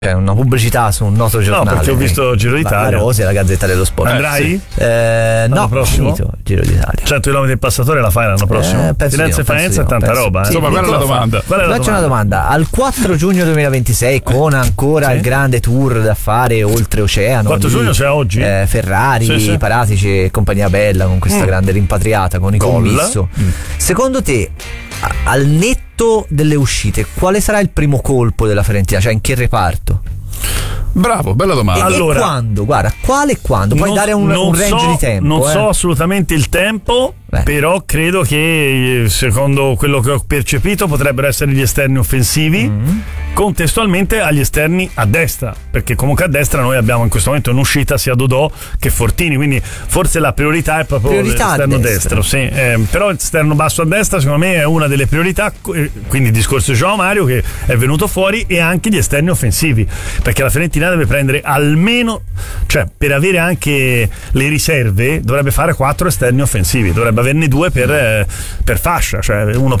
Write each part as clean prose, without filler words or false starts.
C'è una pubblicità su un noto giornale. No, perché ho visto Giro d'Italia. La Rose e la Gazzetta dello Sport. Andrai? No, prossimo? finito Giro d'Italia. 100 km il passatore la fai l'anno prossimo? Firenze Faenza è tanta roba. Insomma, qual è la domanda? Faccio una domanda. Al 4 giugno 2026, con ancora il grande tour da fare oltreoceano. 4 giugno c'è oggi? Ferrari, Paratici e compagnia bella, con questa grande rimpatriata con i Commisso. Secondo te, al netto delle uscite, quale sarà il primo colpo della Fiorentina? Cioè, in che reparto? Bravo, bella domanda. Allora, e quando? Guarda, quale e quando? Puoi dare un range di tempo? Non so assolutamente il tempo, però credo che, secondo quello che ho percepito, potrebbero essere gli esterni offensivi contestualmente agli esterni a destra, perché comunque a destra noi abbiamo in questo momento un'uscita sia Dodò che Fortini, quindi forse la priorità è proprio l'esterno destro, sì. Però l'esterno basso a destra secondo me è una delle priorità, quindi il discorso di João Mario che è venuto fuori, e anche gli esterni offensivi, perché la Fiorentina deve prendere almeno, cioè per avere anche le riserve dovrebbe fare 4 esterni offensivi, dovrebbe averne 2 per fascia, cioè uno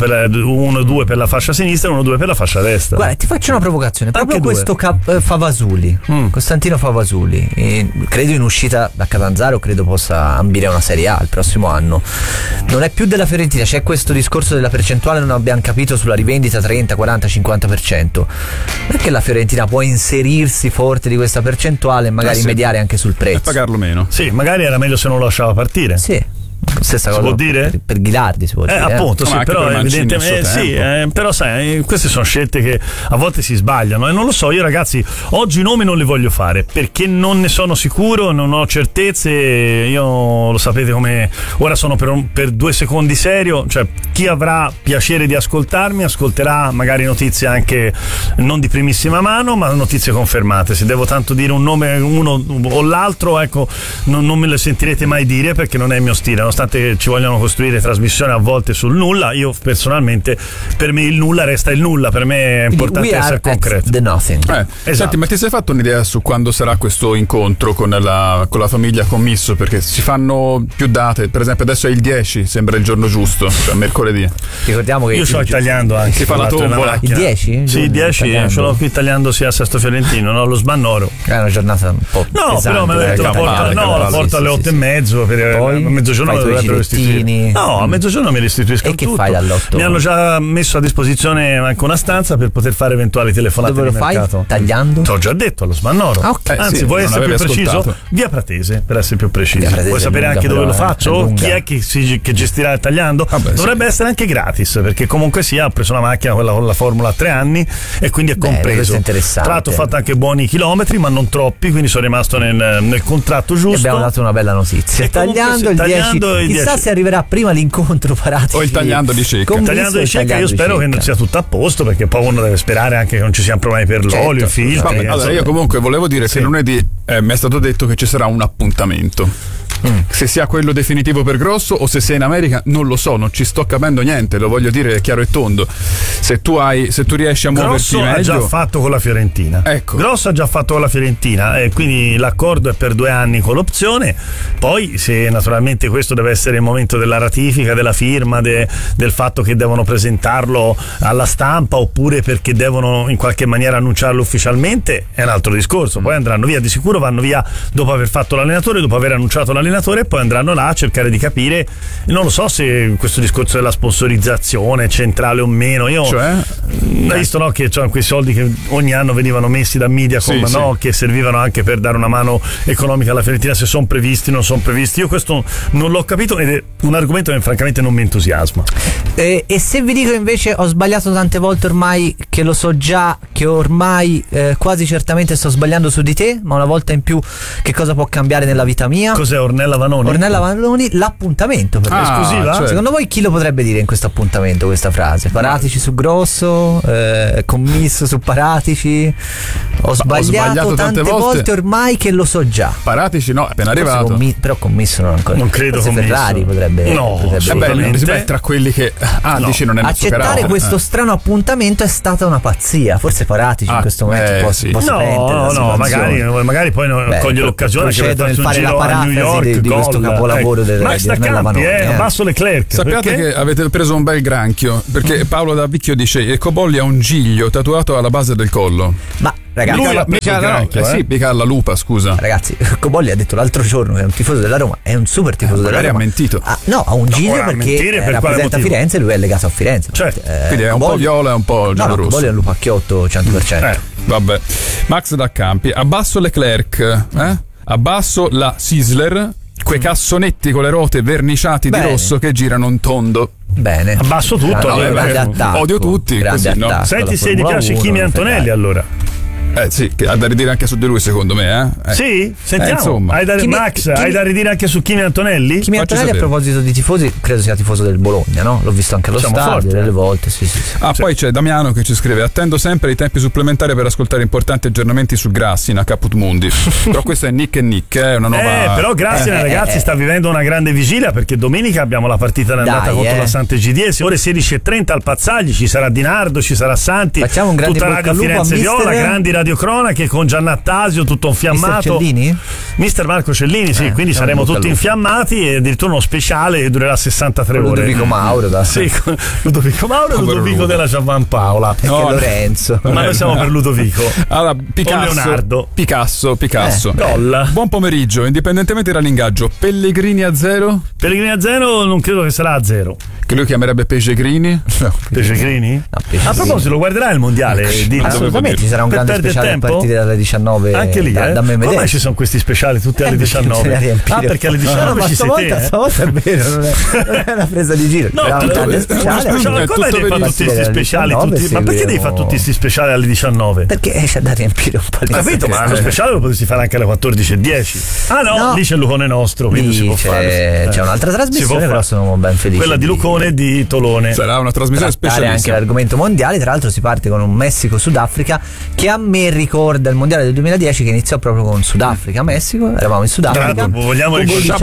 o due per la fascia sinistra e 1-2 per la fascia destra. Guarda, ti faccio una provocazione, proprio anche questo Favasuli, Costantino Favasuli, credo in uscita da Catanzaro, credo possa ambire a una Serie A il prossimo anno. Non è più della Fiorentina, c'è questo discorso della percentuale, non abbiamo capito, sulla rivendita 30, 40, 50%. Perché la Fiorentina può inserirsi forte di questa percentuale e magari mediare anche sul prezzo e pagarlo meno? Sì, magari era meglio se non lo lasciava partire. Sì. Stessa cosa può dire? Per Ghilardi si può dire. Appunto, sì, però evidentemente però sai, queste sono scelte che a volte si sbagliano e non lo so. Io ragazzi oggi nomi non li voglio fare perché non ne sono sicuro, non ho certezze. Io lo sapete come ora sono per 2 secondi serio, cioè chi avrà piacere di ascoltarmi ascolterà magari notizie anche non di primissima mano, ma notizie confermate. Se devo tanto dire un nome uno o l'altro, ecco, non me le sentirete mai dire perché non è il mio stile. Nonostante ci vogliano costruire trasmissioni a volte sul nulla, io personalmente, per me il nulla resta il nulla, per me è importante essere concreto. The nothing. Esatto. Senti, ma ti sei fatto un'idea su quando sarà questo incontro con la famiglia Commisso? Perché si fanno più date, per esempio adesso è il 10, sembra il giorno giusto, cioè mercoledì. Ricordiamo che io sto tagliando anche, si fa la tombola. Il 10? Sì, il 10 ce l'ho qui tagliando sia a Sesto Fiorentino, no? Lo Sbannoro. È una giornata un po' pesante, però mi ha detto la porto alle 8:30 per poi mezzogiorno dovrebbero restituire. No, a mezzogiorno mi restituiscono tutto. E che fai dall'8? Mi hanno già messo a disposizione anche una stanza per poter fare eventuali telefonate. Dove lo fai? Tagliando? T'ho già detto, allo Sbannoro. Anzi, vuoi essere più preciso? Via Pratese, per essere più preciso. Vuoi sapere anche dove lo faccio? Chi è che gestirà il tagliando? Dovrebbe essere anche gratis, perché comunque sia, ho preso una macchina quella con la formula a 3 anni e quindi è compreso. Interessante. Tra l'altro ho fatto anche buoni chilometri, ma non troppi, quindi sono rimasto nel contratto giusto. E abbiamo dato una bella notizia. Tagliando il 10. Chissà se arriverà prima l'incontro Paratici o il tagliando di Cecca. Io spero che non sia tutto a posto, perché poi uno deve sperare anche che non ci siano problemi per l'olio, filtri. Allora io comunque volevo dire che lunedì mi è stato detto che ci sarà un appuntamento. Se sia quello definitivo per Grosso o se sia in America non lo so, non ci sto capendo niente, lo voglio dire chiaro e tondo. Se tu riesci a muoverti meglio. Grosso ha già fatto con la Fiorentina. Ecco. Grosso ha già fatto con la Fiorentina e quindi l'accordo è per 2 anni con l'opzione. Poi se naturalmente questo deve essere il momento della ratifica, della firma, del fatto che devono presentarlo alla stampa oppure perché devono in qualche maniera annunciarlo ufficialmente, è un altro discorso. Poi andranno via, di sicuro vanno via dopo aver fatto l'allenatore, dopo aver annunciato l'allenatore, e poi andranno là a cercare di capire. Non lo so se questo discorso della sponsorizzazione è centrale o meno. Io hai visto, no, che c'erano quei soldi che ogni anno venivano messi da Mediacom, che servivano anche per dare una mano economica alla Fiorentina, se sono previsti o non sono previsti. Io questo non l'ho capito ed è un argomento che francamente non mi entusiasma. E se vi dico invece ho sbagliato tante volte ormai, che lo so già, che ormai quasi certamente sto sbagliando su di te, ma una volta in più che cosa può cambiare nella vita mia? Cos'è Ornella Vanoni? L'appuntamento per esclusiva? Cioè, secondo voi chi lo potrebbe dire in questo appuntamento questa frase? Paratici su Grosso, Commisso su Paratici. Ho sbagliato tante volte ormai che lo so già. Paratici no, è appena arrivato. Però Commisso non ancora. Non credo. Forse Ferrari potrebbe. Beh, tra quelli che dici non è accettare questo strano appuntamento è stata una pazzia. Forse Paratici in questo momento posso magari poi coglie l'occasione che per fare la parafrasi di questo capolavoro del Ornella Vanoni. Abbasso Leclerc. Sappiate che avete preso un bel granchio, perché Paolo da Vicchio dice: Cobolli ha un giglio tatuato alla base del collo. Ma Ragazzi, pica alla lupa, scusa. Ragazzi, Cobolli ha detto l'altro giorno che è un tifoso della Roma, è un super tifoso della Roma. Ha mentito. Ha un giro perché rappresenta Firenze e lui è legato a Firenze. Certo. Quindi è un po' viola e un po' giallo-rosso. Cobolli è un lupacchiotto 100%. Vabbè. Max da Campi, abbasso Leclerc, abbasso la Sisler, quei cassonetti con le ruote verniciati di rosso che girano in tondo. Bene. Abbasso tutto. Odio tutti. Così, no? Senti se ti piace Kimi Antonelli allora. Sì, che ha da ridire anche su di lui, secondo me. Sì? Sentiamo. Insomma. Hai da ridire anche su Kimi Antonelli? Kimi Antonelli, a proposito di tifosi, credo sia tifoso del Bologna, no? L'ho visto anche allo stadio delle volte. Sì. Poi c'è Damiano che ci scrive: attendo sempre i tempi supplementari per ascoltare importanti aggiornamenti su Grassina, Caput Mundi. Però questo è Nick e Nick, è una nuova. Però Grassina, ragazzi, sta vivendo una grande vigilia, perché domenica abbiamo la partita d'andata contro la Sant'Egidiese. Ore 16:30 al Pazzagli ci sarà Di Nardo, ci sarà Santi. Facciamo un grande tutta Radio Firenze Viola, grandi radiocronache con Giannattasio, tutto infiammato. Mister Marco Cellini, sì, quindi saremo tutti infiammati e addirittura uno speciale che durerà 63 ore. Ludovico Mauro, sì, Ludovico Mauro e Ludovico della Giovanni Paola. Lorenzo. Ma noi siamo per Ludovico. Allora, Leonardo. Picasso. Gol. Buon pomeriggio, indipendentemente dall'ingaggio, Pellegrini a 0? Pellegrini a 0 non credo che sarà a 0. Che lui chiamerebbe Pellegrini? Pellegrini? A proposito, lo guarderai il mondiale? Assolutamente, ci sarà un grande speciale a partire dalle 19. Anche lì, da me come ci sono questi speciali tutti alle 19? Perché alle 19 ci sei te. Stavolta è vero, non è una presa di giro. No, come devi fare tutti questi speciali? Ma perché devi fare tutti questi speciali alle 19? Perché c'è da riempire un po' di capito, ma lo speciale lo potresti fare anche alle 14:10. No, lì c'è il Lucone nostro, quindi si può fare. C'è un'altra trasmissione, però sono ben felice. Quella di Lucone e di Tolone. Sarà una trasmissione speciale. Anche l'argomento mondiale. Tra l'altro si parte con un Messico-Sudafrica che a me ricorda il mondiale del 2010, che iniziò proprio con Sudafrica-Messico. Eravamo in Sudafrica. Vogliamo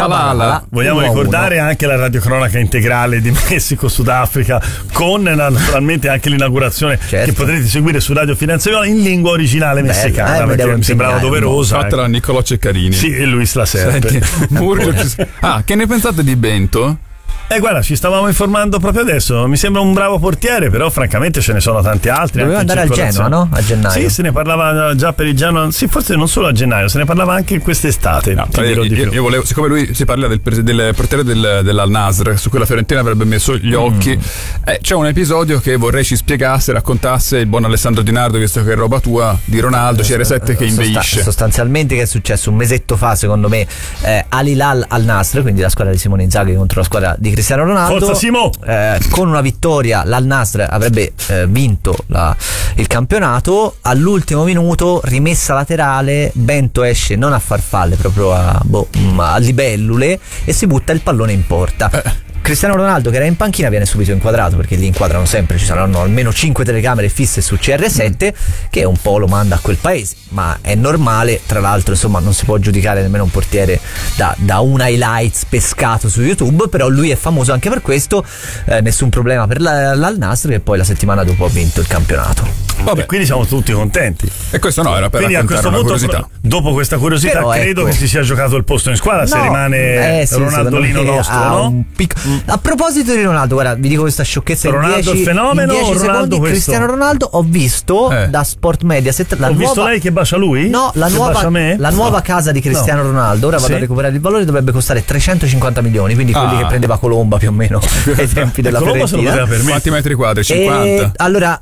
ricordare anche la radiocronaca integrale di Messico-Sudafrica, con naturalmente anche l'inaugurazione, che potrete seguire su Radio Firenze Viola in lingua originale messicana, perché mi sembrava doverosa. Fatta da Niccolò Ceccarini. Sì, e Luis La Serpe. Che ne pensate di Bento? Guarda, ci stavamo informando proprio adesso. Mi sembra un bravo portiere, però francamente ce ne sono tanti altri. Doveva andare al Genoa, no? A gennaio. Sì, se ne parlava già per il Genoa. Sì, forse non solo a gennaio, se ne parlava anche in quest'estate. Io volevo, siccome lui si parla del portiere dell'Al Nasr, su cui la Fiorentina avrebbe messo gli occhi, c'è un episodio che vorrei ci spiegasse, raccontasse il buon Alessandro Di Nardo, visto che è roba tua, di Ronaldo, CR7 che inveisce. Sostanzialmente che è successo un mesetto fa, secondo me, Al-Hilal Al Nasr, quindi la squadra di Simone Inzaghi contro la squadra di Cristiano Ronaldo. Forza Simo! Con una vittoria l'Al Nasr avrebbe vinto il campionato. All'ultimo minuto, rimessa laterale, Bento esce non a farfalle, proprio a libellule, e si butta il pallone in porta. Cristiano Ronaldo, che era in panchina, viene subito inquadrato, perché li inquadrano sempre, ci saranno almeno 5 telecamere fisse su CR7 che un po' lo manda a quel paese, ma è normale. Tra l'altro, insomma, non si può giudicare nemmeno un portiere da un highlights pescato su YouTube, però lui è famoso anche per questo. Nessun problema per l'Al Nasr, che poi la settimana dopo ha vinto il campionato. Vabbè, quindi siamo tutti contenti. E questo era per raccontare una curiosità. Dopo questa curiosità, però credo che si sia giocato il posto in squadra, se rimane Ronaldolino nostro, no? A proposito di Ronaldo, guarda, vi dico questa sciocchezza. Ronaldo il fenomeno, in 10 Ronaldo secondi, Cristiano Ronaldo. Ho visto da Sport Mediaset visto lei che bacia lui? No, la nuova casa di Cristiano Ronaldo. Ora vado a recuperare il valore, dovrebbe costare 350 milioni, quindi quelli che prendeva Colomba più o meno ai tempi della Fiorentina. Quanti metri quadri? 50? Allora,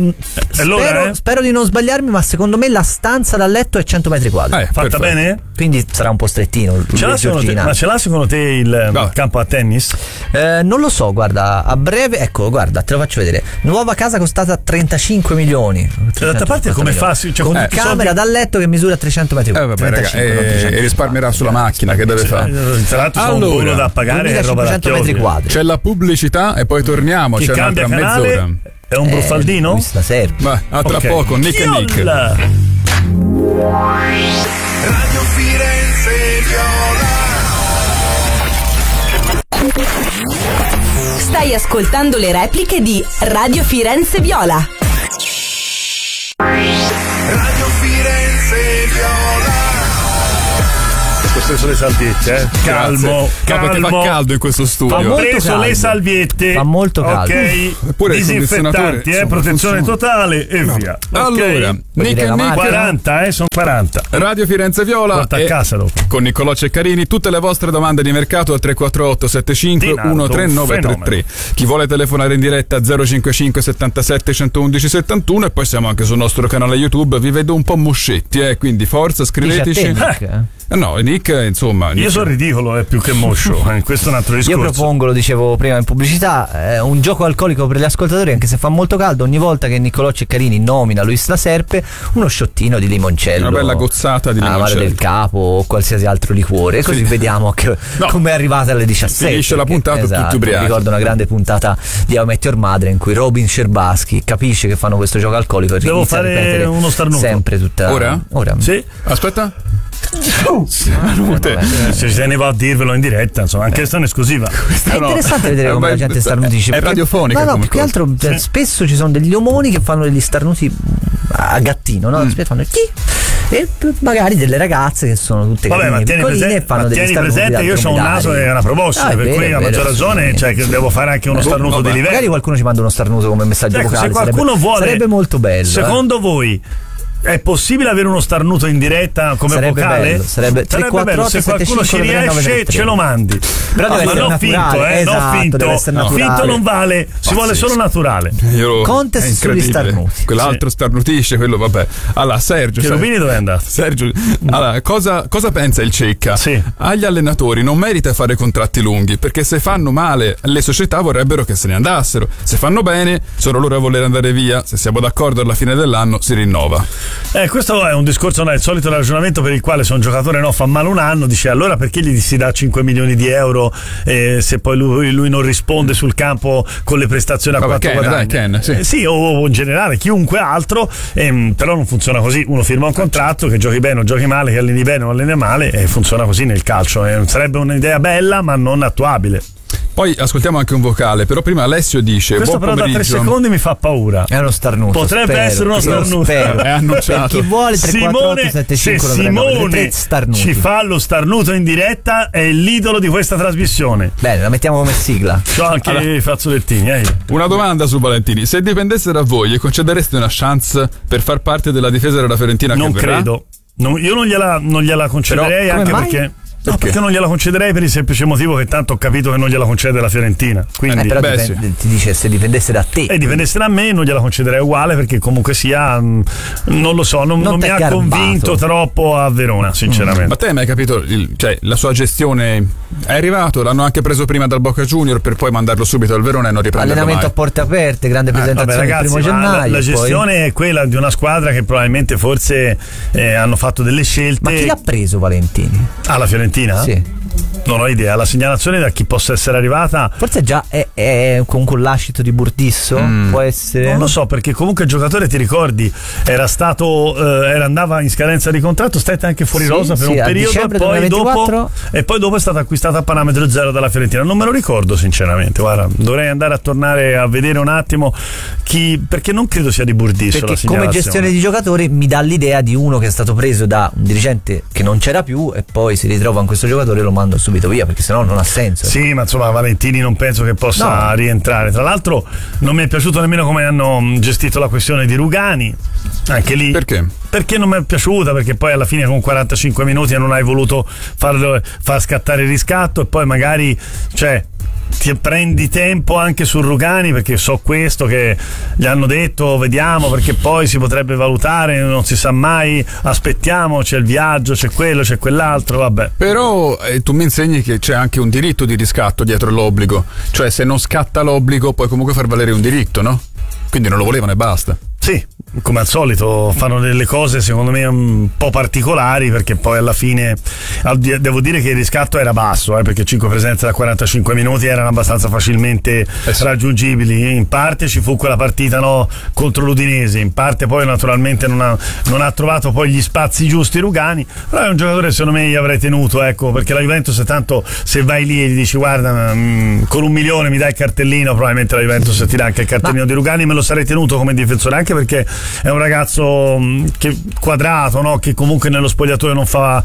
spero di non sbagliarmi, ma secondo me la stanza da letto è 100 metri quadri. Fatta bene? Quindi sarà un po' strettino. Ma ce l'ha secondo te il campo a tennis? Non lo so, guarda, a breve, ecco, guarda, te lo faccio vedere. Nuova casa costata 35 milioni. D'altra parte come fa? Con camera da letto che misura 300 metri quadri. E risparmierà sulla macchina, che deve fare? Tra l'altro sono un volo da pagare, è roba da metri quadri. C'è la pubblicità e poi torniamo. Chi c'è cambia un'altra canale? Mezz'ora. È un bruffaldino? Tra poco, Nick e Nick. Radio Firenze Viola. Stai ascoltando le repliche di Radio Firenze Viola. Radio Firenze Viola. preso le salviette, calmo. Perché fa caldo in questo studio. Ho preso le salviette. Fa molto caldo. Ok. Eppure il Disinfettanti, condizionatore, protezione insomma, totale e via. Allora, Ok. Nick e Nick, 40, sono 40. Radio Firenze Viola. Porta a casa dopo. Con Niccolò Ceccarini, tutte le vostre domande di mercato al 348 75 13933. Chi vuole telefonare in diretta 055 77 111 71 e poi siamo anche sul nostro canale YouTube. Vi vedo un po' moscetti, quindi forza, scriveteci. No, Nick, insomma. Io sono ridicolo, è più che moscio. Questo è un altro discorso. Io propongo, lo dicevo prima in pubblicità, un gioco alcolico per gli ascoltatori, anche se fa molto caldo. Ogni volta che Niccolò Ceccarini nomina Luis La Serpe, uno sciottino di limoncello, una bella gozzata di limoncello, Amaro del Capo o qualsiasi altro liquore, così vediamo come è arrivata alle 17. Finisce la puntata tutti ubriachi. Ricordo una grande puntata di How I Met Your Mother in cui Robin Scherbatsky capisce che fanno questo gioco alcolico e devo fare uno starnuto sempre tutta ora? Sì. Aspetta. Se ci tenevo a dirvelo in diretta, insomma, anche questa è un'esclusiva. È interessante vedere come la gente starnutisce. È radiofonica. No, più che altro spesso ci sono degli omoni che fanno degli starnuti a gattino, no? Fanno e magari delle ragazze che sono tutte piccoline e fanno degli starnuti. Presente, io ho un naso e una proboscide, per cui a maggior ragione, cioè che devo fare anche uno starnuto di livello. Magari qualcuno ci manda uno starnuto come messaggio vocale. Se qualcuno vuole, sarebbe molto bello. Secondo voi è possibile avere uno starnuto in diretta come sarebbe vocale? Bello, sarebbe bello. Se qualcuno ci riesce, ce lo mandi. Però deve essere naturale, non finto non vale, si vuole solo naturale. Contest sugli starnuti. Quell'altro starnutisce, quello vabbè. Allora, Sergio. Cherubini dove è andato? Sergio, allora, cosa pensa il Cecca? Sì. Agli allenatori non merita fare contratti lunghi, perché se fanno male le società vorrebbero che se ne andassero. Se fanno bene, sono loro a voler andare via. Se siamo d'accordo alla fine dell'anno si rinnova. Questo è un discorso, no, è il solito ragionamento per il quale se un giocatore fa male un anno, dice allora perché gli si dà 5 milioni di euro se poi lui non risponde sul campo con le prestazioni a 4 guadagni. Sì, o in generale chiunque altro, però non funziona così. Uno firma un contratto, che giochi bene o giochi male, che alleni bene o alleni male, e funziona così nel calcio. Sarebbe un'idea bella ma non attuabile. Poi ascoltiamo anche un vocale, però prima Alessio dice: questo però da 3 secondi mi fa paura. È uno starnuto. Potrebbe essere uno starnuto. È annunciato. Per chi vuole 348 se Simone ci fa lo starnuto in diretta, è l'idolo di questa trasmissione. Bene, la mettiamo come sigla. C'ho anche i fazzolettini. Una domanda su Valentini: se dipendesse da voi, gli concedereste una chance per far parte della difesa della Fiorentina? Non che verrà? credo. Io non gliela concederei, però, anche perché. No, perché non gliela concederei per il semplice motivo che tanto ho capito che non gliela concede la Fiorentina. Quindi però ti dice se dipendesse da te. E dipendesse da me non gliela concederei uguale, perché comunque sia non lo so, non mi ha convinto troppo a Verona, sinceramente. Ma te hai mai capito la sua gestione? È arrivato, l'hanno anche preso prima dal Boca Junior per poi mandarlo subito al Verona e non riprenderlo allenamento mai. A porte aperte, grande presentazione il 1 gennaio. La gestione è quella di una squadra che probabilmente forse hanno fatto delle scelte. Ma chi l'ha preso Valentini? La Fiorentina? Sì. Non ho idea, la segnalazione da chi possa essere arrivata forse già è comunque un lascito di Burtisso, può essere, non lo so, perché comunque il giocatore, ti ricordi, andava in scadenza di contratto, stette anche fuori rosa per un periodo e poi dopo è stata acquistata a parametro zero dalla Fiorentina. Non me lo ricordo sinceramente, guarda, dovrei andare a tornare a vedere un attimo perché non credo sia di Burtisso, perché come gestione di giocatori mi dà l'idea di uno che è stato preso da un dirigente che non c'era più e poi si ritrova in questo giocatore e lo mando subito via, perché sennò non ha senso. Sì, ma insomma Valentini non penso che possa rientrare. Tra l'altro non mi è piaciuto nemmeno come hanno gestito la questione di Rugani, anche lì. Perché non mi è piaciuta? Perché poi alla fine con 45 minuti non hai voluto far scattare il riscatto, e poi magari ti prendi tempo anche su Rugani, perché so questo che gli hanno detto vediamo, perché poi si potrebbe valutare, non si sa mai, aspettiamo, c'è il viaggio, c'è quello, c'è quell'altro, vabbè. Però tu mi insegni che c'è anche un diritto di riscatto dietro l'obbligo, cioè se non scatta l'obbligo puoi comunque far valere un diritto, no? Quindi non lo volevano e basta. Sì, come al solito fanno delle cose secondo me un po' particolari, perché poi alla fine devo dire che il riscatto era basso, perché 5 presenze da 45 minuti erano abbastanza facilmente raggiungibili. In parte ci fu quella partita contro l'Udinese, in parte poi naturalmente non ha trovato poi gli spazi giusti Rugani, però è un giocatore che secondo me gli avrei tenuto, perché la Juventus tanto se vai lì e gli dici guarda con 1 milione mi dai il cartellino, probabilmente la Juventus ti dà anche il cartellino di Rugani, me lo sarei tenuto come difensore, anche anche perché è un ragazzo che quadrato, no? Che comunque nello spogliatoio non fa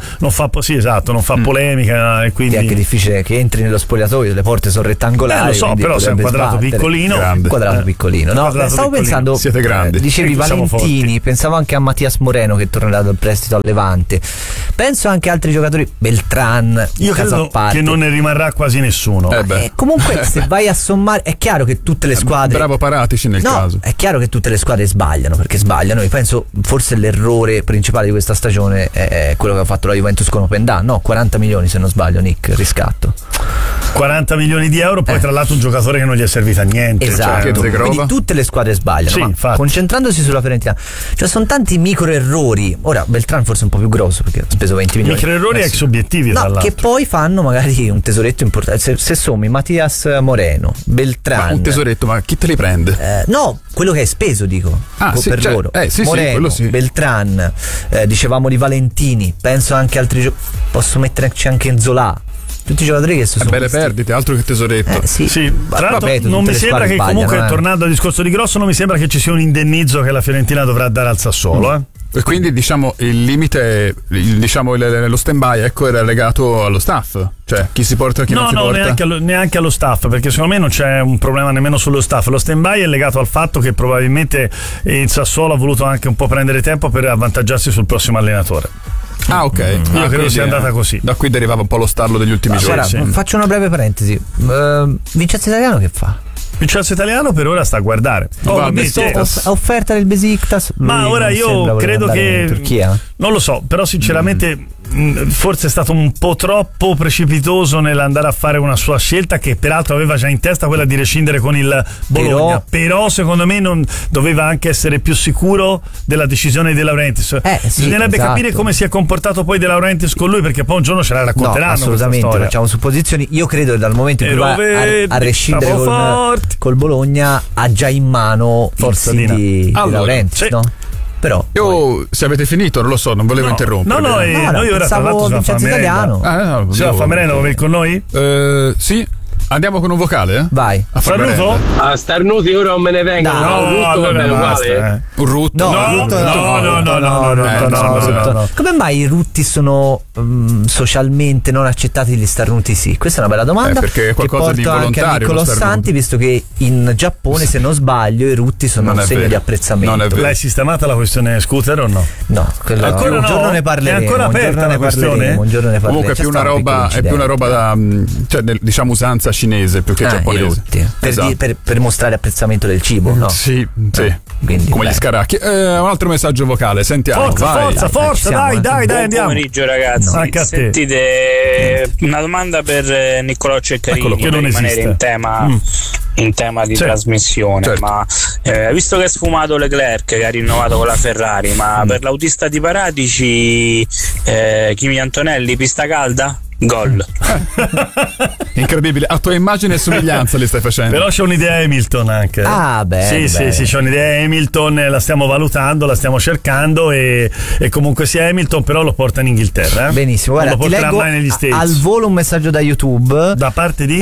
polemica, e quindi è anche difficile che entri nello spogliatoio, le porte sono rettangolari, lo so, però sei un quadrato piccolino, piccolino. No, stavo pensando, siete grandi. Dicevi Valentini, forti. pensavo anche a Mattias Moreno che tornerà dal prestito al Levante, penso anche a altri giocatori, Beltran, io credo che non ne rimarrà quasi nessuno. Comunque se vai a sommare, è chiaro che tutte le squadre, bravo Paratici nel caso, è chiaro che tutte le squadre sbagliano, perché sbagliano. Io penso forse l'errore principale di questa stagione è quello che ha fatto la Juventus con Openda, 40 milioni se non sbaglio, Nick, riscatto 40 milioni di euro, poi tra l'altro un giocatore che non gli è servito a niente, esatto, quindi tutte le squadre sbagliano, sì, ma concentrandosi sulla Fiorentina, cioè sono tanti micro errori. Ora Beltran forse un po' più grosso perché ha speso 20 milioni, micro errori ex obiettivi, tra l'altro, che poi fanno magari un tesoretto importante. Se sommi Mattias Moreno, Beltran, un tesoretto, ma chi te li prende? No, quello che hai speso, dico, per loro. Moreno, Beltran, dicevamo di Valentini, penso anche altri posso metterci anche Nzola, tutti i giocatori che sono belle perdite, altro che tesoretto. Sì. Tra l'altro non mi sembra che comunque, tornando al discorso di Grosso, non mi sembra che ci sia un indennizzo che la Fiorentina dovrà dare al Sassuolo. E quindi diciamo il limite, lo stand-by, ecco, era legato allo staff, cioè chi si porta e chi non si porta. Neanche allo staff, perché secondo me non c'è un problema nemmeno sullo staff. Lo stand-by è legato al fatto che probabilmente il Sassuolo ha voluto anche un po' prendere tempo per avvantaggiarsi sul prossimo allenatore. Ok, io credo sia andata così. Da qui derivava un po' lo stallo degli ultimi giorni. Faccio una breve parentesi. Vincenzo Italiano che fa? Vincenzo Italiano per ora sta a guardare. Ho visto offerta del Besiktas, ma ora io credo che in Turchia. Non lo so, però sinceramente forse è stato un po' troppo precipitoso nell'andare a fare una sua scelta, che peraltro aveva già in testa quella di rescindere con il Bologna, però secondo me non doveva anche essere più sicuro della decisione di De Laurentiis. Bisognerebbe capire come si è comportato poi De Laurentiis con lui, perché poi un giorno ce la racconteranno. Assolutamente, facciamo supposizioni. Io credo che dal momento in cui va a rescindere col Bologna ha già in mano forse di Laurentiis, no? Però io, se avete finito, non lo so, non volevo interrompere. Noi ora tra l'altro Vincenzo Italiano. La fa merenda, vuoi venire con noi? Sì. Andiamo con un vocale? Vai. Starnuto? A starnuti ora non me ne vengo. Un rutto? No. Come mai i rutti sono socialmente non accettati, gli starnuti sì? Questa è una bella domanda. Perché è qualcosa di involontario. Anche a Niccolò Santi, visto che in Giappone, se non sbaglio, i rutti sono un segno di apprezzamento. L'hai sistemata la questione scooter o no? No, ancora un giorno ne parleremo. È ancora aperta la questione? Comunque è più una roba da, cioè, diciamo, usanza cinese più che giapponese. Per mostrare apprezzamento del cibo, no? Sì. Quindi, come gli scaracchi. Un altro messaggio vocale, sentiamo. Forza, dai, andiamo. Buon pomeriggio, ragazzi. Anche a te. Sentite, una domanda per Niccolò Ceccarini, per rimanere in tema di trasmissione. Certo. Ma visto che è sfumato Leclerc, che ha rinnovato con la Ferrari, ma per l'autista di Paratici, Kimi Antonelli, pista calda? Gol. Incredibile, a tua immagine e somiglianza li stai facendo. Però c'è un'idea Hamilton anche. Sì, c'è un'idea Hamilton, la stiamo valutando, la stiamo cercando, e comunque sia Hamilton, però lo porta in Inghilterra. Benissimo, guarda, ti leggo al volo un messaggio da YouTube da parte di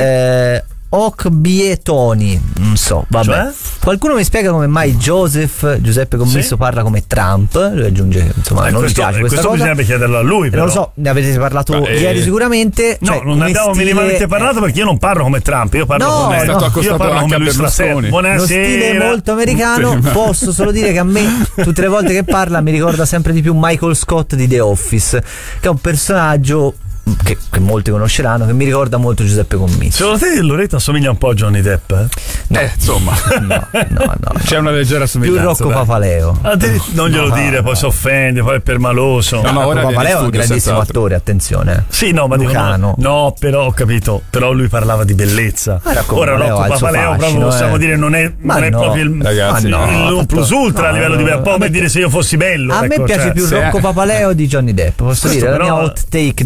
Ocbietoni, non so, vabbè. Cioè? Qualcuno mi spiega come mai Giuseppe Commisso parla come Trump. Lui aggiunge, insomma, non mi piace questa cosa. Bisognerebbe chiederlo a lui, però. Non lo so, ne avete parlato ieri sicuramente. No, non ne abbiamo minimamente parlato, perché io non parlo come Trump, io parlo come Luis Lasser. Buonasera. Lo stile molto americano. Posso solo dire che a me, tutte le volte che parla, mi ricorda sempre di più Michael Scott di The Office, che è un personaggio che molti conosceranno, che mi ricorda molto Giuseppe Commisso. Secondo te Loretta assomiglia un po' a Johnny Depp? No. Insomma, no. C'è una leggera somiglianza. Più Rocco Papaleo. Non glielo dire, poi si offende, poi è permaloso. Rocco Papaleo è un grandissimo attore, attenzione. Sì, no, ma Lucano. No, però ho capito. Però lui parlava di bellezza. Ora Rocco Papaleo proprio possiamo dire non è proprio il plus ultra a livello di bello. Come dire se io fossi bello. A me piace più Rocco Papaleo di Johnny Depp. Posso dire, la mia hot take di oggi.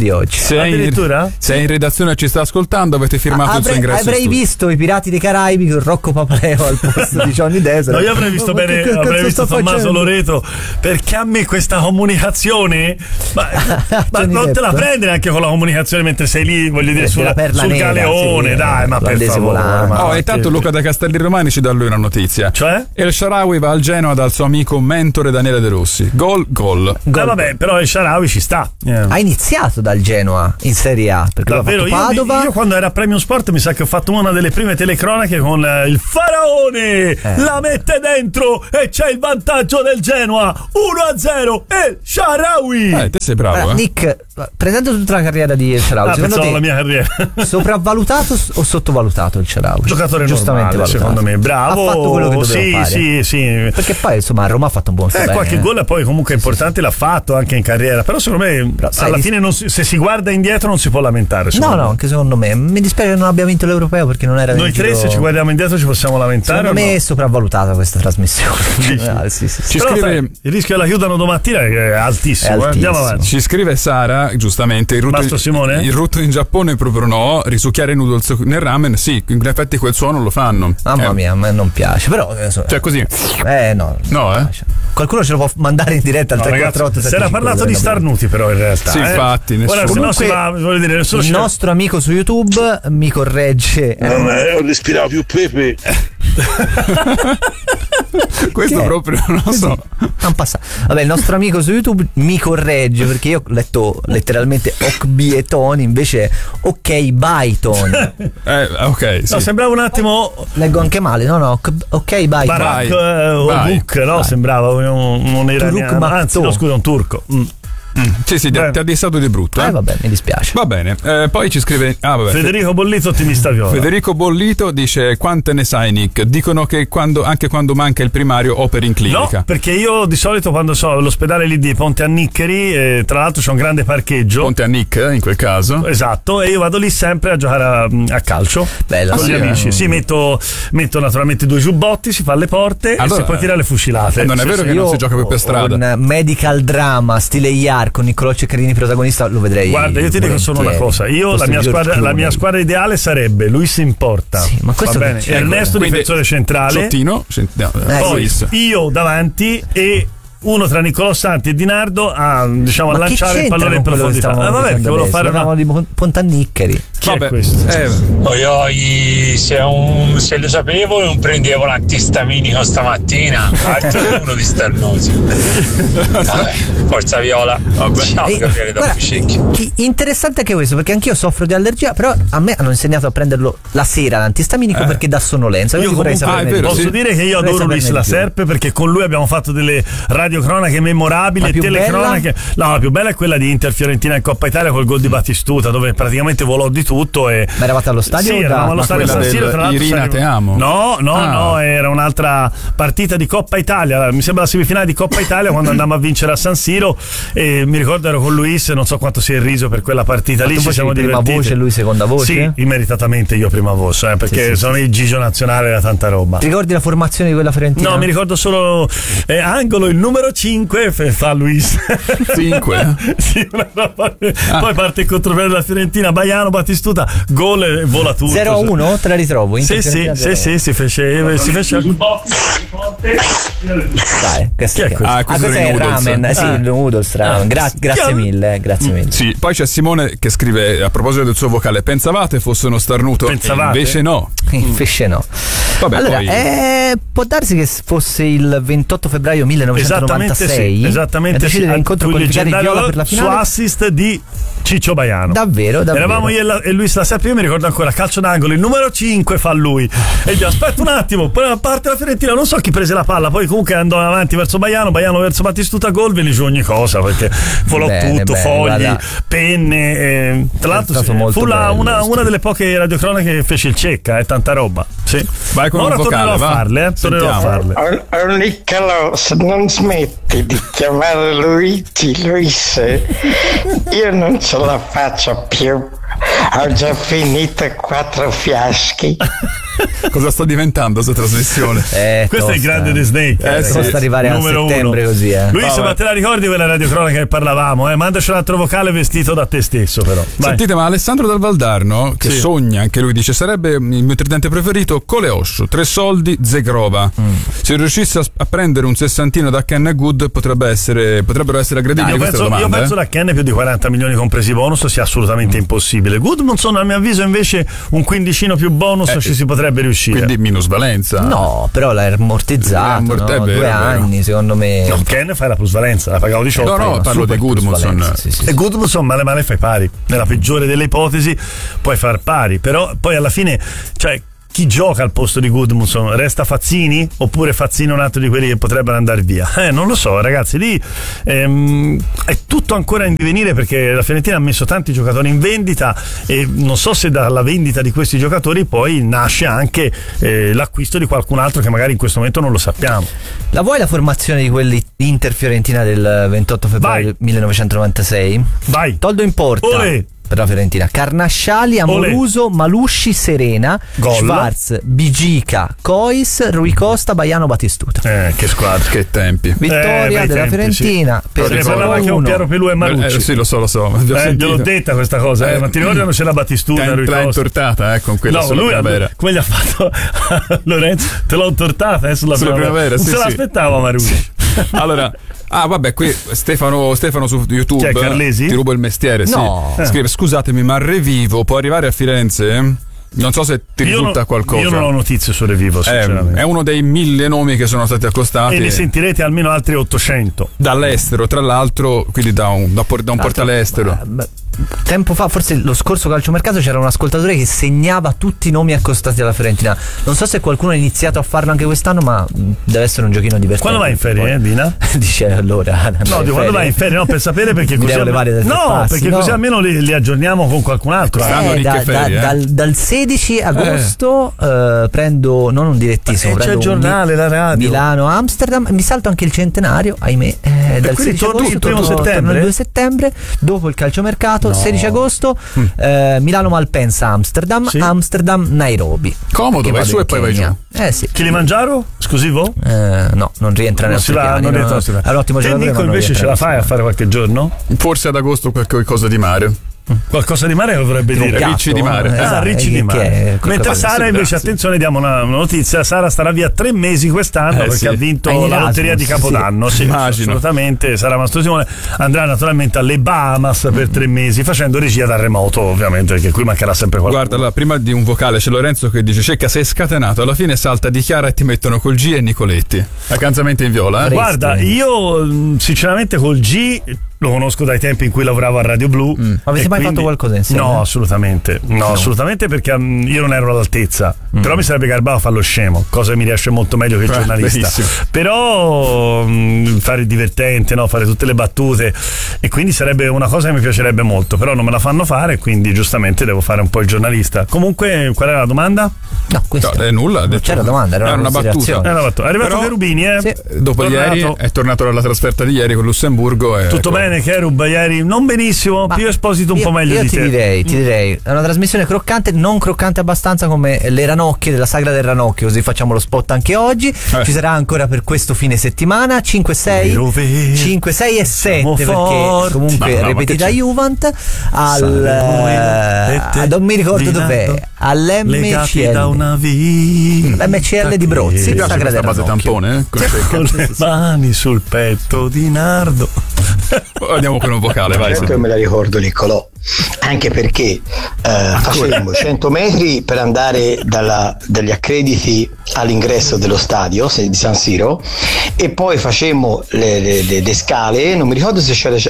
Se è in redazione e ci sta ascoltando, avete firmato il suo ingresso. Avrei visto i Pirati dei Caraibi con Rocco Papaleo al posto di Johnny Depp. No, io avrei visto bene, avrei visto Tommaso Loreto, perché a me questa comunicazione ma non te la prendere anche con la comunicazione mentre sei lì, voglio dire, sul galeone, dai, ma per favore. Intanto Luca da Castelli Romani ci dà lui una notizia. Cioè? El Shaarawy va al Genoa dal suo amico mentore Daniele De Rossi. Gol. Vabbè, però El Shaarawy ci sta. Ha iniziato dal Genoa in Serie A, perché davvero, io quando era Premium Sport mi sa che ho fatto una delle prime telecronache con il Faraone, la mette dentro e c'è il vantaggio del Genoa, 1-0 El Shaarawy. Te sei bravo. Allora, Nick, prendendo tutta la carriera di El Shaarawy, secondo te la mia carriera sopravvalutato o sottovalutato El Shaarawy? Giocatore giustamente normale, secondo me, bravo. Ha fatto quello che doveva fare. Sì. Perché poi insomma a Roma ha fatto un buon bene. Qualche gol poi comunque importante l'ha fatto anche in carriera, però secondo me alla fine se si guarda indietro non si può lamentare. No, anche secondo me. Mi dispiace che non abbia vinto l'Europeo, perché non era noi tre, se ci guardiamo indietro ci possiamo lamentare. Secondo me è sopravvalutata questa trasmissione. Sì. Ci scrive, il rischio che la chiudano domattina è altissimo. Andiamo avanti. Ci scrive Sara, giustamente, il rutto in Giappone proprio no, risucchiare noodles nel ramen, sì, in effetti quel suono lo fanno. Mamma mia, a me non piace, però cioè così. No, qualcuno ce lo può mandare in diretta al 348. Si era parlato di starnuti, però in realtà. Sì, infatti. Ora, se no si va, voglio dire, il nostro amico su YouTube mi corregge. Ho respirato più pepe. Questo proprio non lo so. Vabbè, il nostro amico su YouTube mi corregge, perché io ho letto letteralmente Okbieton, invece ok Byton. Ok, sì. No, sembrava un attimo. Leggo anche male, no, ok Byton. Barak Obuk, no? Sembrava un iraniano. Anzi, no, scusa, un turco. Sì, ti ha dissato di brutto. Vabbè, mi dispiace. Va bene. Poi ci scrive Federico Bollito, ottimista viola. Federico Bollito dice: quante ne sai, Nick? Dicono che anche quando manca il primario operi in clinica. No, perché io di solito quando so all'ospedale lì di Ponte Anniccheri, tra l'altro c'è un grande parcheggio. Ponte Annick in quel caso. Esatto, e io vado lì sempre a giocare a calcio. Bella, con gli amici. Sì, metto naturalmente 2 giubbotti, si fa le porte e si può tirare le fucilate. Non è vero che non si gioca più per strada. Un medical drama stile Iar con Niccolò Ceccarini protagonista lo vedrei. Guarda, io ti dico solo una cosa, la mia squadra ideale sarebbe Luis in porta, sì, ma questo va bene, Ernesto difensore centrale, Sottino, poi io davanti e uno tra Niccolò Santi e Di Nardo a lanciare il pallone in profondità. Vabbè, che volevo fare di Pontanniccheri. Chi è questo? Se lo sapevo non prendevo l'antistaminico stamattina, altro uno di starnosi. Vabbè, forza Viola. Ciao Gabriele da Ficecchio. Interessante anche questo, perché anch'io soffro di allergia, però a me hanno insegnato a prenderlo la sera l'antistaminico perché dà sonnolenza. Io posso dire che io adoro Luis La Serpe, perché con lui abbiamo fatto delle radiocronache memorabili e telecronache. No, la più bella è quella di Inter Fiorentina in Coppa Italia col gol di Battistuta, dove praticamente volò di tutto. Ma eravate allo stadio? Sì, eravamo allo stadio San Siro, tra l'altro. Irina, te amo. No, era un'altra partita di Coppa Italia, mi sembra la semifinale di Coppa Italia quando andammo a vincere a San Siro, e mi ricordo ero con Luis, non so quanto si è riso per quella partita lì, ci siamo divertiti. Prima voce e lui seconda voce? Sì, immeritatamente io prima voce, perché sono il Gigio nazionale da tanta roba. Ti ricordi la formazione di quella fiorentina? No, mi ricordo solo angolo il numero 5 fa Luis 5? Sì, poi parte il contropiede della Fiorentina, Baiano, Battistuta, gol e vola tutto. 0-1, te la ritrovo? Sì, si fece. Dai, questo è il ramen. Sì, il noodles ramen. Grazie mille. Sì, poi c'è Simone che scrive a proposito del suo vocale: pensavate fosse uno starnuto? Invece no. Vabbè, allora, può darsi che fosse il 28 febbraio 1996 esattamente sì, l'incontro qualificare Viola per la finale su assist di Ciccio Baiano. Davvero. Eravamo io e Luis La Serpe, io mi ricordo ancora, calcio d'angolo, il numero 5 fa lui e gli aspetta un attimo, poi parte la Fiorentina, non so chi prese la palla, poi comunque andò avanti verso Baiano verso Battistuta, gol, ve li giù ogni cosa, perché volò tutto, fogli, penne, tra l'altro fu una delle poche radiocronache che fece il Cecca, tanta roba. Sì. Vai con ora un vocale, tornerò a farle. Niccolò, non smetti di chiamare Luigi, Luis, io non ce la faccio più, ho già finito 4 fiaschi. Cosa sta diventando questa trasmissione? Questo è il grande The Snake. Posso arrivare a settembre così. Luis, ma te la ricordi quella radiocronaca che parlavamo? Mandaci un altro vocale vestito da te stesso, però. Vai. Sentite, ma Alessandro dal Valdarno, che sogna, anche lui dice: sarebbe il mio tridente preferito Coleoscio, 3 soldi, Zegrova. Se riuscisse a prendere un sessantino da Ken e Good potrebbero essere aggredibili. Io penso da Ken più di 40 milioni compresi bonus sia assolutamente impossibile. Goodmanson, a mio avviso, invece un quindicino più bonus ci si potrebbe riuscire. Quindi minusvalenza. No, però l'hai ammortizzato, no? 2 anni secondo me. No, Ken fai la plusvalenza, la pagavo 18. No, parlo di Goodmanson. E Goodmanson male fai pari. Nella peggiore delle ipotesi puoi far pari, però poi alla fine, cioè, chi gioca al posto di Goodmanson? Resta Fazzini? Oppure Fazzini è un altro di quelli che potrebbero andare via? Non lo so, ragazzi, lì è tutto ancora in divenire, perché la Fiorentina ha messo tanti giocatori in vendita e non so se dalla vendita di questi giocatori poi nasce anche l'acquisto di qualcun altro che magari in questo momento non lo sappiamo. La vuoi la formazione di quelli Inter-Fiorentina del 28 febbraio 1996? Vai! Toldo in porta. Olè! Per la Fiorentina: Carnasciali, Amoruso, Malusci, Serena, Gol. Schwarz, Bigica, Cois, Rui Costa, Baiano, Battistuta. Che squadra, che tempi. Vittoria della tempi, Fiorentina per ne parlava anche con Piero Pelù e Marucci. Sì, lo so. Gliel'ho detta questa cosa, ma ti ricordi quando c'è la Battistuta? L'ha intortata, con quella sulla primavera. Come gli ha fatto Lorenzo? Te l'ho intortata sulla primavera. Non se l'aspettava Marucci. Allora, vabbè, qui Stefano su YouTube. Chi è, Carlesi? Ti rubo il mestiere. No. Sì. Scrive: scusatemi, ma Revivo può arrivare a Firenze? Non so se ti risulta qualcosa. Io non ho notizie su Revivo, sinceramente. È uno dei 1000 nomi che sono stati accostati. E ne sentirete almeno altri 800. Dall'estero, tra l'altro, quindi da un portale estero. Tempo fa, forse lo scorso calciomercato, c'era un ascoltatore che segnava tutti i nomi accostati alla Fiorentina. Non so se qualcuno ha iniziato a farlo anche quest'anno, ma deve essere un giochino divertente. Quando vai in ferie, Dina? Dice allora. No, quando vai in ferie, no, per sapere, perché così così almeno li aggiorniamo con qualcun altro. Dal 16 agosto prendo non un direttissimo, c'è il giornale, la radio. Milano, Amsterdam, mi salto anche il centenario, ahimè. Dal 16 agosto il 1 settembre, il 2 settembre, dopo il calciomercato. 16 agosto Milano Malpensa, Amsterdam, Amsterdam Nairobi. Comodo, vai su e poi vai giù. Sì. Kilimangiaro? Esclusivo? No, non rientra nel piani. È un ottimo giocatore. Nico invece ce la fai a fare qualche giorno? Forse ad agosto qualcosa di mare. Qualcosa di mare dovrebbe dire Ricci di mare. Ricci di mare. Mentre Sara invece, attenzione, diamo una notizia: Sara starà via 3 mesi quest'anno perché ha vinto la lotteria di Capodanno. Sì, assolutamente. Sara Mastrosimone andrà naturalmente alle Bahamas per 3 mesi facendo regia da remoto, ovviamente, perché qui mancherà sempre qualcuno. Guarda, allora, prima di un vocale c'è Lorenzo che dice: Cecca, sei scatenato, alla fine salta di Chiara e ti mettono col G e Nicoletti. Accanzamente in viola. Guarda, io sinceramente col G lo conosco dai tempi in cui lavoravo a Radio Blu. Avete mai fatto qualcosa insieme? No, assolutamente. No, assolutamente, perché io non ero all'altezza. Però mi sarebbe garbato a fare lo scemo, cosa che mi riesce molto meglio che il giornalista. Benissimo. Però fare il divertente, no? Fare tutte le battute, e quindi sarebbe una cosa che mi piacerebbe molto, però non me la fanno fare, quindi giustamente devo fare un po' il giornalista. Comunque, qual era la domanda? No, questo è nulla. Non c'era domanda, era una battuta. È arrivato Cherubini, Sì. Dopo ieri è tornato dalla trasferta di ieri con Lussemburgo. Tutto bene, Cherub? Ieri non benissimo, più Esposito un po' meglio di te. Ti direi, è una trasmissione croccante, non croccante abbastanza come le ranocchie della Sagra del Ranocchio, così facciamo lo spot anche oggi. Ci sarà ancora per questo fine settimana 5, 6 e 7 perché comunque ripetita Juvent non mi ricordo dov'è, all'MCL l'MCL di Brozzi, Sagra del base tampone con le mani sul petto di Nardo. Andiamo con un vocale, vai. Certo, me la ricordo, Niccolò, anche perché facemmo 100 metri per andare dagli accrediti all'ingresso dello stadio di San Siro, e poi facemmo le scale, non mi ricordo se c'era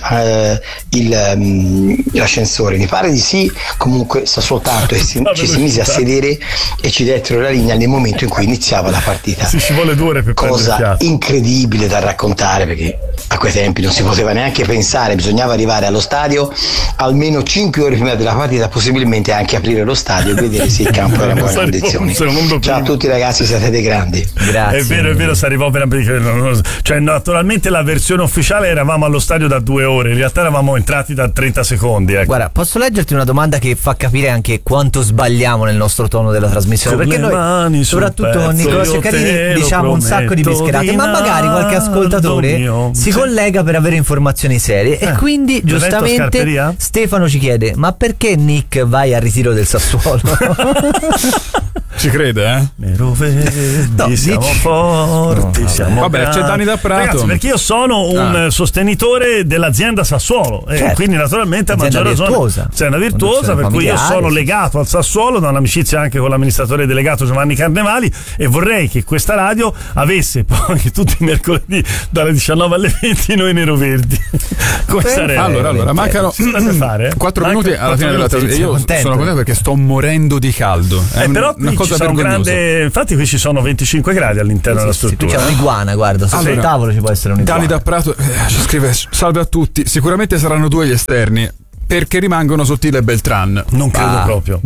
l'ascensore, mi pare di sì, comunque sta soltanto e ci si mise a sedere e ci dettero la linea nel momento in cui iniziava la partita. Ci vuole 2 ore per cosa incredibile da raccontare, perché a quei tempi non si poteva neanche pensare, bisognava arrivare allo stadio almeno almeno 5 ore prima della partita, possibilmente anche aprire lo stadio e vedere se il campo era in buone condizioni. Ciao a tutti ragazzi, siete dei grandi. Grazie. È vero, si arrivò cioè naturalmente la versione ufficiale eravamo allo stadio da 2 ore, in realtà eravamo entrati da 30 secondi. Ecco. Guarda, posso leggerti una domanda che fa capire anche quanto sbagliamo nel nostro tono della trasmissione, con perché noi, soprattutto con Nicola Ceccarini, diciamo un sacco di pescherate, ma magari qualche ascoltatore si collega per avere informazioni serie e quindi giustamente Stefano ci chiede: ma perché Nick vai al ritiro del Sassuolo? Ci crede, eh? Nero verdi, siamo forti, siamo vabbè, c'è Dani da Prato. Ragazzi, perché io sono un sostenitore dell'azienda Sassuolo, e quindi naturalmente a maggior ragione azienda virtuosa, per cui io sono legato al Sassuolo da un'amicizia anche con l'amministratore delegato Giovanni Carnevali, e vorrei che questa radio avesse poi tutti i mercoledì dalle 19 alle 20 noi neroverdi. Come sarebbe? Allora mancano 4 minuti alla fine della trasmissione. Io sono contento perché sto morendo di caldo. Però una cosa vergognosa. Infatti qui ci sono 25 gradi all'interno della struttura. Qui c'è un'iguana, guarda, sotto il tavolo ci può essere un'iguana. Dani da Prato ci scrive: salve a tutti, sicuramente saranno 2 gli esterni, perché rimangono Sottile e Beltran. Non credo proprio.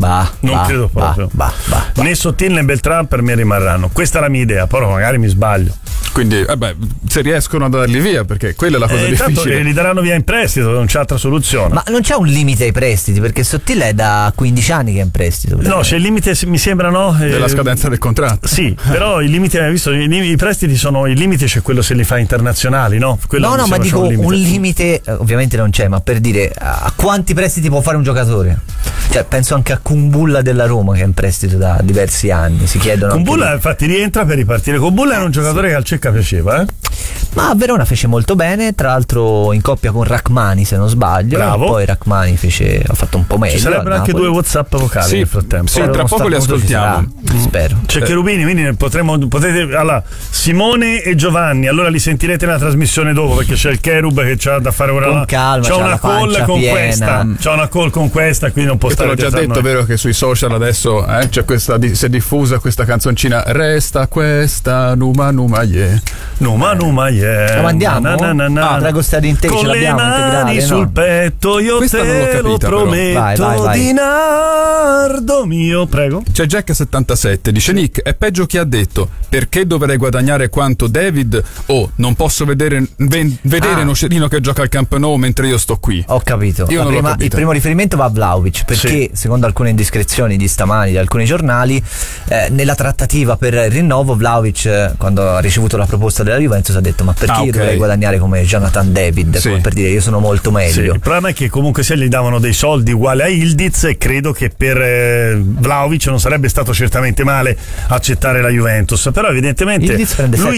Né Sottile né Beltran per me rimarranno. Questa è la mia idea, però magari mi sbaglio. Quindi se riescono a darli via, perché quella è la cosa difficile. Li daranno via in prestito, non c'è altra soluzione. Ma non c'è un limite ai prestiti, perché Sottile è da 15 anni che è in prestito. No, c'è il limite, mi sembra, no? Della scadenza del contratto. Sì, però il limite, hai visto, i prestiti sono, il limite c'è quello se li fai internazionali, no? Quello no, ma dico un limite, ovviamente non c'è, ma per dire a quanti prestiti può fare un giocatore? Cioè, penso anche a Kumbulla della Roma, che è in prestito da diversi anni. Si chiedono. Kumbulla infatti rientra per ripartire. Kumbulla era un giocatore che al Cecca piaceva, ma a Verona fece molto bene, tra l'altro in coppia con Rachmani, se non sbaglio. Bravo. Poi Rachmani ha fatto un po' meglio. Ci sarebbero anche 2 WhatsApp vocali nel frattempo. Sì, tra poco li ascoltiamo. Spero. C'è Cherubini, quindi potete. Allora, Simone e Giovanni, allora li sentirete nella trasmissione dopo, perché c'è il Cherub che c'ha da fare ora. Con calma, c'ha una call con questa. C'ha una call con questa, quindi non può stare. Te l'ho già detto, vero, che sui social adesso c'è questa, si è diffusa questa canzoncina. Resta questa Numa Numa yeah. Numa Numa yeah. La mandiamo? Prego, state in te, con ce l'abbiamo le mani sul petto, io questa te lo prometto. Vai. Dinardo mio, prego. C'è Jack77, dice: Nick, è peggio chi ha detto: perché dovrei guadagnare quanto David? Non posso vedere Nocerino che gioca al Camp Nou mentre io sto qui. Ho capito. Io non l'ho capito. Il primo riferimento va a Vlahovic, perché secondo alcune indiscrezioni di stamani di alcuni giornali, nella trattativa per il rinnovo, Vlahovic, quando ha ricevuto la proposta della Juventus, ha detto: ma perché io dovrei guadagnare come Jonathan David? Come per dire, io sono molto meglio. Il problema è che comunque se gli davano dei soldi uguali a Ildiz, e credo che per Vlahovic non sarebbe stato certamente male accettare la Juventus, però evidentemente lui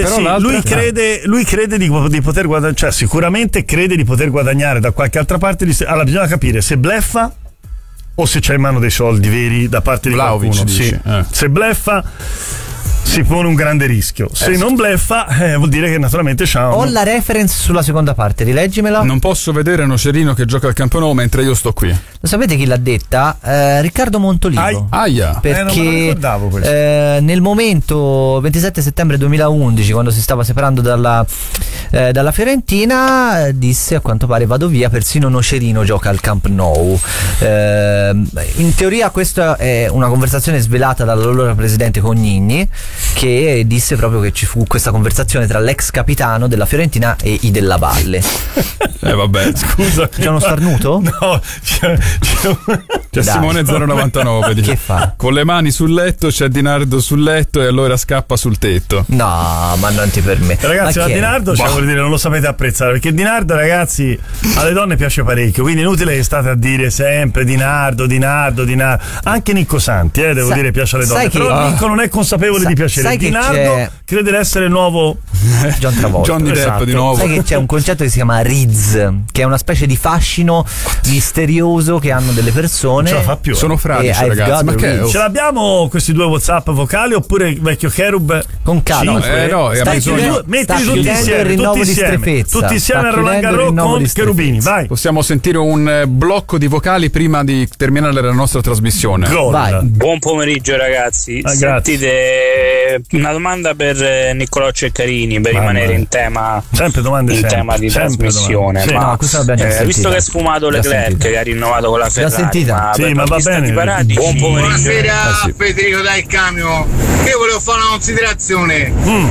crede di poter guadagnare, cioè sicuramente crede di poter guadagnare da qualche altra parte. Allora bisogna capire se bleffa o se c'è in mano dei soldi veri da parte di Vlahovic, qualcuno. Se bleffa si pone un grande rischio. Se non bleffa, vuol dire che naturalmente c'ha Ho la reference sulla seconda parte, rileggimela. Non posso vedere Nocerino che gioca al Camp Nou mentre io sto qui. Lo sapete chi l'ha detta? Riccardo Montolivo. Perché non me lo ricordavo questo. Nel momento 27 settembre 2011, quando si stava separando dalla Fiorentina, disse: a quanto pare vado via, persino Nocerino gioca al Camp Nou. In teoria questa è una conversazione svelata dall'allora presidente Cognini, che disse proprio che ci fu questa conversazione tra l'ex capitano della Fiorentina e i Della Valle. Vabbè, scusa. C'è uno starnuto? No, c'è Simone 099 dice: che fa? Con le mani sul letto c'è Dinardo sul letto e allora scappa sul tetto. No, ma non ti permetto. Ragazzi, ma Dinardo, vuol dire, non lo sapete apprezzare, perché Dinardo, ragazzi, alle donne piace parecchio, quindi inutile che state a dire sempre Dinardo. Anche Nicco Santi, devo dire, piace alle donne, però Nicco non è consapevole di piacere. Dinardo crede di essere il nuovo John Travolta. Johnny Depp di nuovo. Sai che c'è un concetto che si chiama Riz, che è una specie di fascino misterioso che hanno delle persone. Non ce la fa più. Sono fradici, ragazzi. Ma che ce l'abbiamo questi 2 WhatsApp vocali, oppure il vecchio Cherub? Con calma. Mettili tutti insieme a Roland Garros con Cherubini. Vai. Possiamo sentire un blocco di vocali prima di terminare la nostra trasmissione. Buon pomeriggio, ragazzi. Sentite Una domanda per Niccolò Ceccarini, per rimanere in tema, tema di trasmissione. Sì, ma visto che è sfumato Leclerc, che ha rinnovato con la Ferrari, ma va bene. Buon pomeriggio. Buonasera Federico Dal Camion. Io volevo fare una considerazione,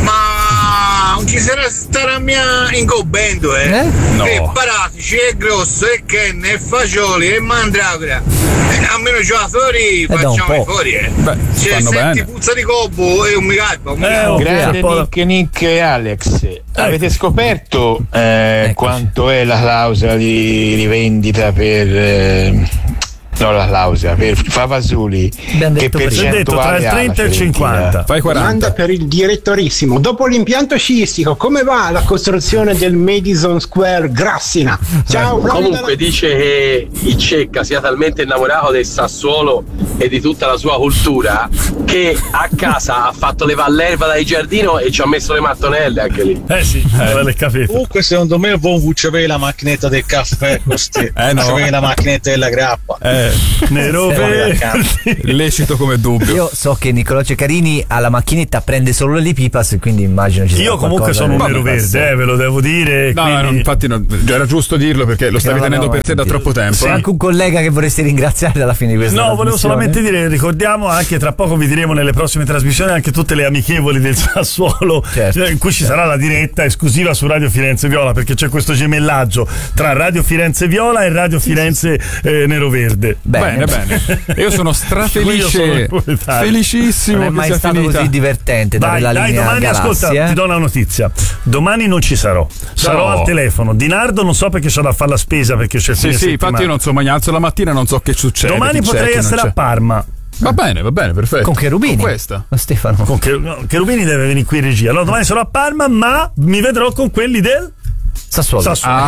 ma non ci starà mia incombendo, No. Che Paratici e Grosso e Ken e Fagioli e Mandragora, almeno giocatori facciamo fuori, Beh, cioè, fanno senti, bene. puzza di Gobbo e un Micalpa. Grande Nick e Alex, avete scoperto quanto è la clausola di rivendita per no, la clausola per Favasuli, che percentuale tra il 30 e il 50. Fai 40. Domanda per il direttorissimo: dopo l'impianto sciistico, come va la costruzione del Madison Square Grassina? Ciao. Comunque dice che il Cecca sia talmente innamorato del Sassuolo e di tutta la sua cultura che a casa ha fatto levare l'erba dal giardino e ci ha messo le mattonelle anche lì. Comunque secondo me Von c'aveva la macchinetta del caffè, c'aveva la macchinetta della grappa. Nero lecito come dubbio. Io so che Niccolò Ceccarini alla macchinetta prende solo le pipas, quindi immagino ci sia io comunque sono un nero verde, ve lo devo dire. No, quindi... no, infatti era giusto dirlo perché lo stavi tenendo per te da troppo tempo. C'è anche un collega che vorresti ringraziare alla fine di questa No, volevo solamente dire, ricordiamo anche, tra poco vi diremo nelle prossime trasmissioni anche tutte le amichevoli del Sassuolo, in cui ci sarà la diretta esclusiva su Radio Firenze Viola, perché c'è questo gemellaggio tra Radio Firenze Viola e Radio Firenze Nero Verde. Bene. Io sono strafelice, felicissimo. Non è mai che sia stato finita. così divertente dare la linea domani Galassi, ascolta, ti do una notizia. Domani non ci sarò. Sarò al telefono. Dinardo non so perché c'è da fare la spesa, perché c'è il fine settimana. Infatti io non so, mi alzo la mattina, non so che succede. Domani potrei essere a Parma. Va bene, perfetto. Con Cherubini. Con questa. Stefano. Cherubini deve venire qui in regia. Allora domani sarò a Parma, ma mi vedrò con quelli del Sassuolo.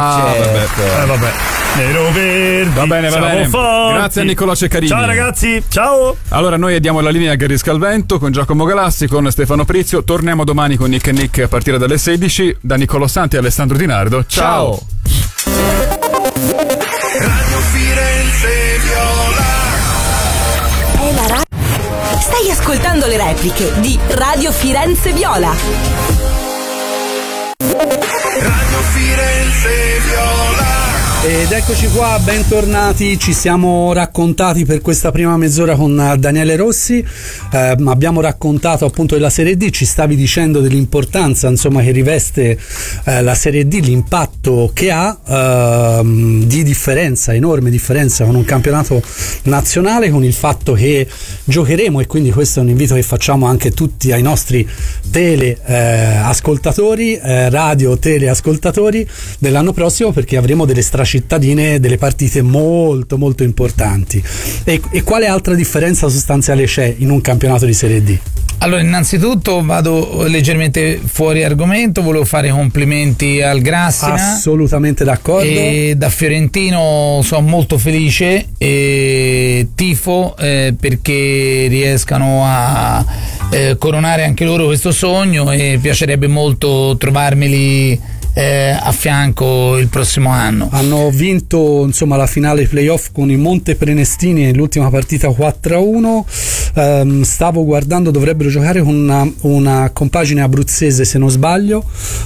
Vabbè. Nero Verdi. Va bene. Forti. Grazie a Niccolò Ceccarini. Ciao ragazzi, ciao. Allora noi diamo la linea a Gary Scalvento con Giacomo Galassi, con Stefano Prizio. Torniamo domani con Nick e Nick a partire dalle 16. Da Niccolò Santi e Alessandro Dinardo. Ciao. Radio Firenze Viola. Stai ascoltando le repliche di Radio Firenze Viola. Radio Firenze Viola. Ed eccoci qua, bentornati. Ci siamo raccontati per questa prima mezz'ora con Daniele Rossi, abbiamo raccontato appunto della Serie D, ci stavi dicendo dell'importanza insomma che riveste la Serie D, l'impatto che ha, di differenza, enorme differenza con un campionato nazionale, con il fatto che giocheremo, e quindi questo è un invito che facciamo anche tutti ai nostri ascoltatori, radio teleascoltatori dell'anno prossimo, perché avremo delle stracittadine, delle partite molto molto importanti. E quale altra differenza sostanziale c'è in un campionato di Serie D? Allora, innanzitutto vado leggermente fuori argomento, volevo fare complimenti al Grassina. Assolutamente d'accordo. E da fiorentino sono molto felice e tifo perché riescano a coronare anche loro questo sogno, e piacerebbe molto trovarmeli a fianco il prossimo anno. Hanno vinto insomma la finale playoff con i Monte Prenestini nell'ultima partita 4-1. Stavo guardando, dovrebbero giocare con una compagine abruzzese se non sbaglio,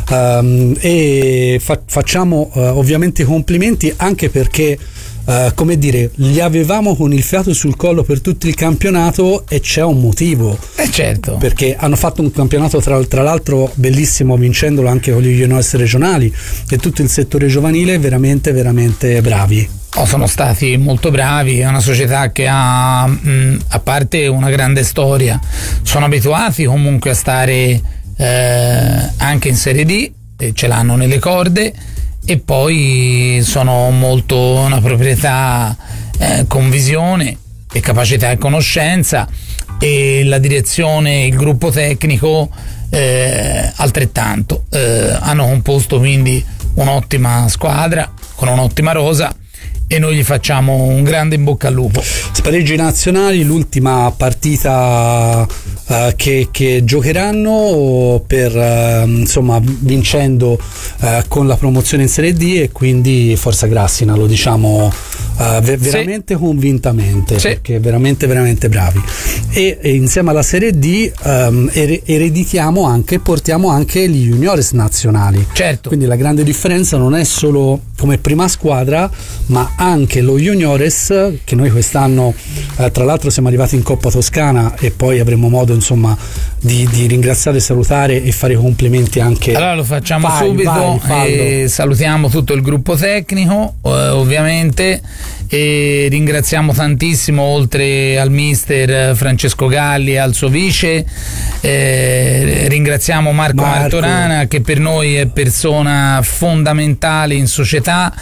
e facciamo ovviamente complimenti, anche perché come dire, li avevamo con il fiato sul collo per tutto il campionato, e c'è un motivo. Certo, perché hanno fatto un campionato tra l'altro bellissimo, vincendolo anche con gli juniores regionali, e tutto il settore giovanile veramente veramente bravi. Sono stati molto bravi, è una società che ha a parte una grande storia, sono abituati comunque a stare anche in Serie D, ce l'hanno nelle corde, e poi sono molto una proprietà con visione e capacità e conoscenza, e la direzione, il gruppo tecnico altrettanto. Hanno composto quindi un'ottima squadra con un'ottima rosa, e noi gli facciamo un grande in bocca al lupo. Spareggi nazionali, l'ultima partita che giocheranno per insomma vincendo con la promozione in Serie D, e quindi forza Grassina, lo diciamo veramente convintamente, perché veramente veramente bravi, e insieme alla Serie D ereditiamo anche, portiamo anche gli juniores nazionali, certo. Quindi la grande differenza non è solo come prima squadra, ma anche lo juniores, che noi quest'anno tra l'altro siamo arrivati in Coppa Toscana e poi avremo modo insomma di ringraziare, salutare e fare complimenti anche. Allora lo facciamo subito, e salutiamo tutto il gruppo tecnico ovviamente, e ringraziamo tantissimo, oltre al mister Francesco Galli e al suo vice, ringraziamo Marco Martorana, che per noi è persona fondamentale in società,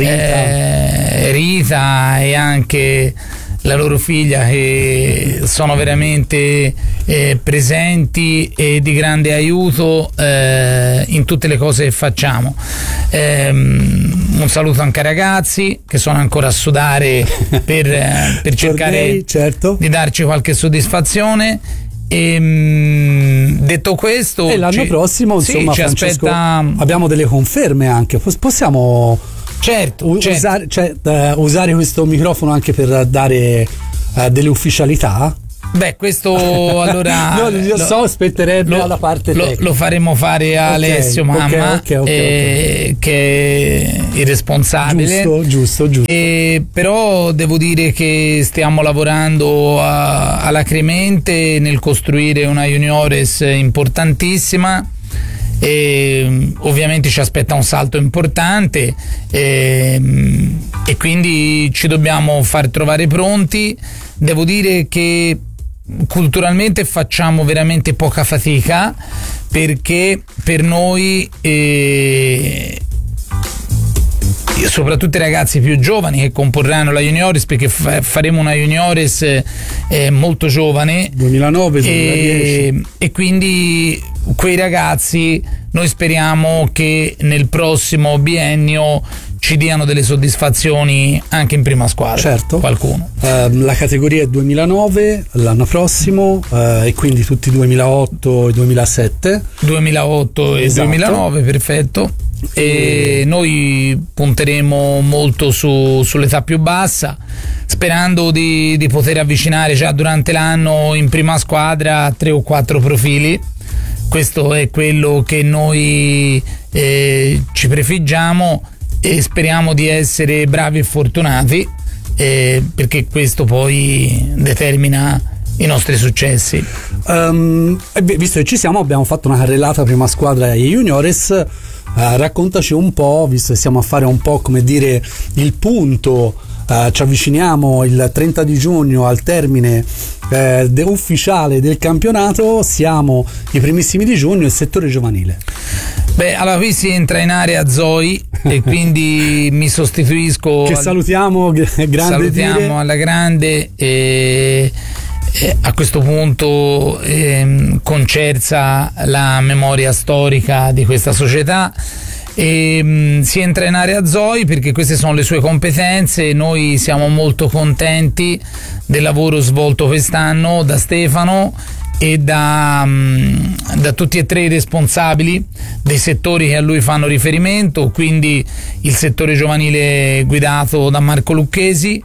Rita e anche la loro figlia, che sono veramente presenti e di grande aiuto in tutte le cose che facciamo. Un saluto anche ai ragazzi che sono ancora a sudare per cercare di darci qualche soddisfazione. Detto questo, e l'anno prossimo insomma, ci Francesco, aspetta, abbiamo delle conferme anche, possiamo usare questo microfono anche per dare delle ufficialità? Beh, questo allora aspetterebbe alla parte lo faremo fare a Alessio Mamma, che è il responsabile. Giusto. Però devo dire che stiamo lavorando alacremente nel costruire una juniores importantissima. E ovviamente ci aspetta un salto importante, e quindi ci dobbiamo far trovare pronti. Devo dire che culturalmente facciamo veramente poca fatica, perché per noi soprattutto i ragazzi più giovani che comporranno la juniores, perché faremo una juniores molto giovane 2009-2010, e quindi quei ragazzi noi speriamo che nel prossimo biennio ci diano delle soddisfazioni anche in prima squadra. Certo. Qualcuno. La categoria è 2009 l'anno prossimo, e quindi tutti 2008 e 2007. 2008 e 2009, perfetto. E noi punteremo molto sull'età più bassa, sperando di poter avvicinare già durante l'anno in prima squadra 3 o 4 profili. Questo è quello che noi ci prefiggiamo, e speriamo di essere bravi e fortunati, perché questo poi determina i nostri successi. Visto che ci siamo, abbiamo fatto una carrellata prima squadra e juniores. Raccontaci un po', visto che stiamo a fare un po' come dire il punto, ci avviciniamo il 30 di giugno al termine ufficiale del campionato, siamo i primissimi di giugno, il settore giovanile. Beh, allora qui si entra in area Zoe e quindi mi sostituisco, che salutiamo alla grande, e a questo punto concerza la memoria storica di questa società. Si entra in area Zoe perché queste sono le sue competenze. Noi siamo molto contenti del lavoro svolto quest'anno da Stefano e da tutti e tre i responsabili dei settori che a lui fanno riferimento, quindi il settore giovanile guidato da Marco Lucchesi,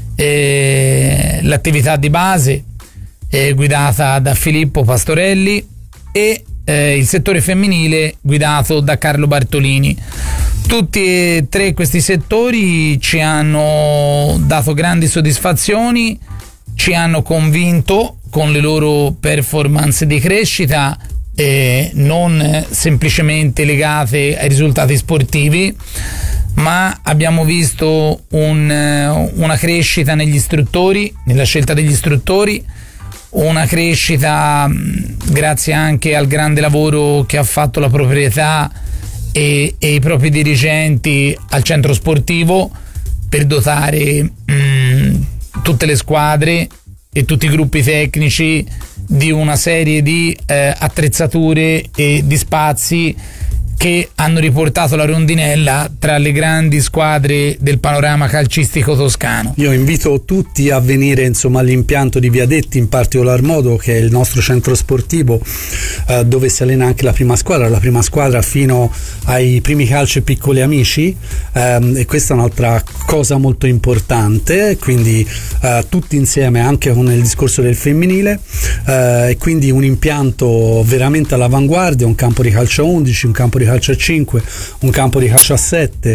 l'attività di base guidata da Filippo Pastorelli e il settore femminile guidato da Carlo Bartolini. Tutti e tre questi settori ci hanno dato grandi soddisfazioni, ci hanno convinto con le loro performance di crescita, non semplicemente legate ai risultati sportivi, ma abbiamo visto una crescita negli istruttori, nella scelta degli istruttori, una crescita grazie anche al grande lavoro che ha fatto la proprietà e i propri dirigenti al centro sportivo per dotare tutte le squadre e tutti i gruppi tecnici di una serie di attrezzature e di spazi che hanno riportato la rondinella tra le grandi squadre del panorama calcistico toscano. Io invito tutti a venire insomma all'impianto di Viadetti, in particolar modo, che è il nostro centro sportivo dove si allena anche la prima squadra fino ai primi calci e piccoli amici, e questa è un'altra cosa molto importante, quindi tutti insieme anche con il discorso del femminile, e quindi un impianto veramente all'avanguardia, un campo di calcio a 11, un campo di calcio a 5, un campo di calcio a 7,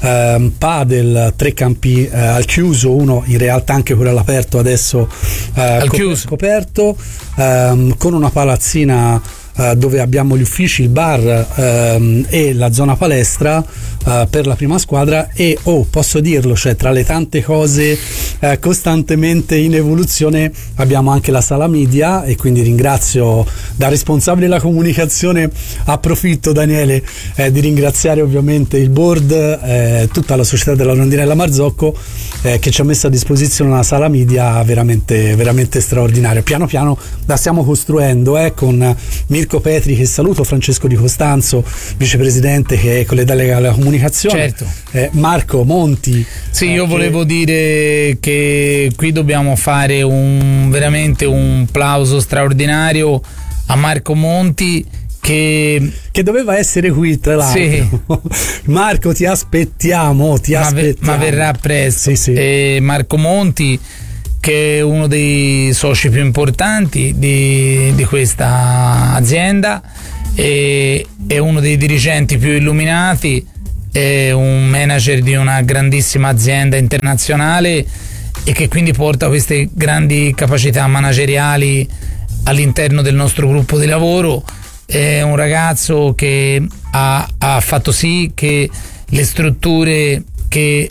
padel, 3 campi al chiuso, uno in realtà anche quello all'aperto adesso coperto, con una palazzina dove abbiamo gli uffici, il bar e la zona palestra per la prima squadra. E posso dirlo, cioè tra le tante cose costantemente in evoluzione abbiamo anche la sala media, e quindi ringrazio, da responsabile della comunicazione approfitto, Daniele, di ringraziare ovviamente il board, tutta la società della Rondinella Marzocco, che ci ha messo a disposizione una sala media veramente, veramente straordinaria. Piano piano la stiamo costruendo con Mirko Petri, che saluto, Francesco Di Costanzo, vicepresidente, che è con le deleghe alla comunicazione, certo. Marco Monti. Sì, io volevo dire che qui dobbiamo fare veramente un plauso straordinario a Marco Monti, che doveva essere qui, tra l'altro. Sì. Marco, ti aspettiamo. Ma verrà presto. Sì. E Marco Monti, che è uno dei soci più importanti di questa azienda, è uno dei dirigenti più illuminati, è un manager di una grandissima azienda internazionale, e che quindi porta queste grandi capacità manageriali all'interno del nostro gruppo di lavoro. È un ragazzo che ha fatto sì che le strutture che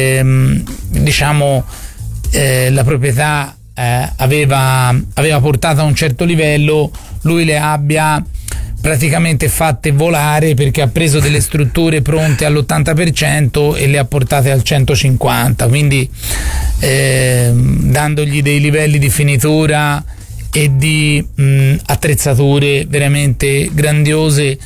la proprietà aveva portato a un certo livello, lui le abbia praticamente fatte volare, perché ha preso delle strutture pronte all'80% e le ha portate al 150%, quindi dandogli dei livelli di finitura e di attrezzature veramente grandiose.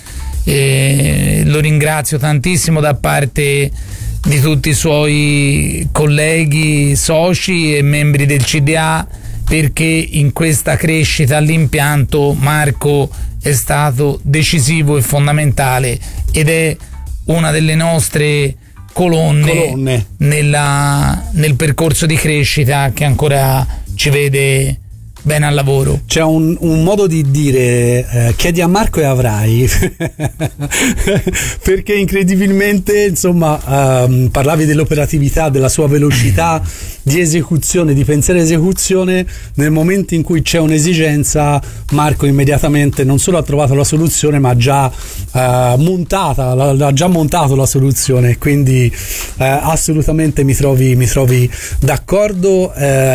Lo ringrazio tantissimo da parte di tutti i suoi colleghi, soci e membri del CDA, perché in questa crescita all'impianto Marco è stato decisivo e fondamentale, ed è una delle nostre colonne. Nel percorso di crescita che ancora ci vede bene al lavoro. C'è un modo di dire chiedi a Marco e avrai perché incredibilmente, insomma, parlavi dell'operatività, della sua velocità di esecuzione, di pensiero e esecuzione. Nel momento in cui c'è un'esigenza, Marco immediatamente non solo ha trovato la soluzione, ma già l'ha già montato la soluzione, quindi assolutamente mi trovi d'accordo,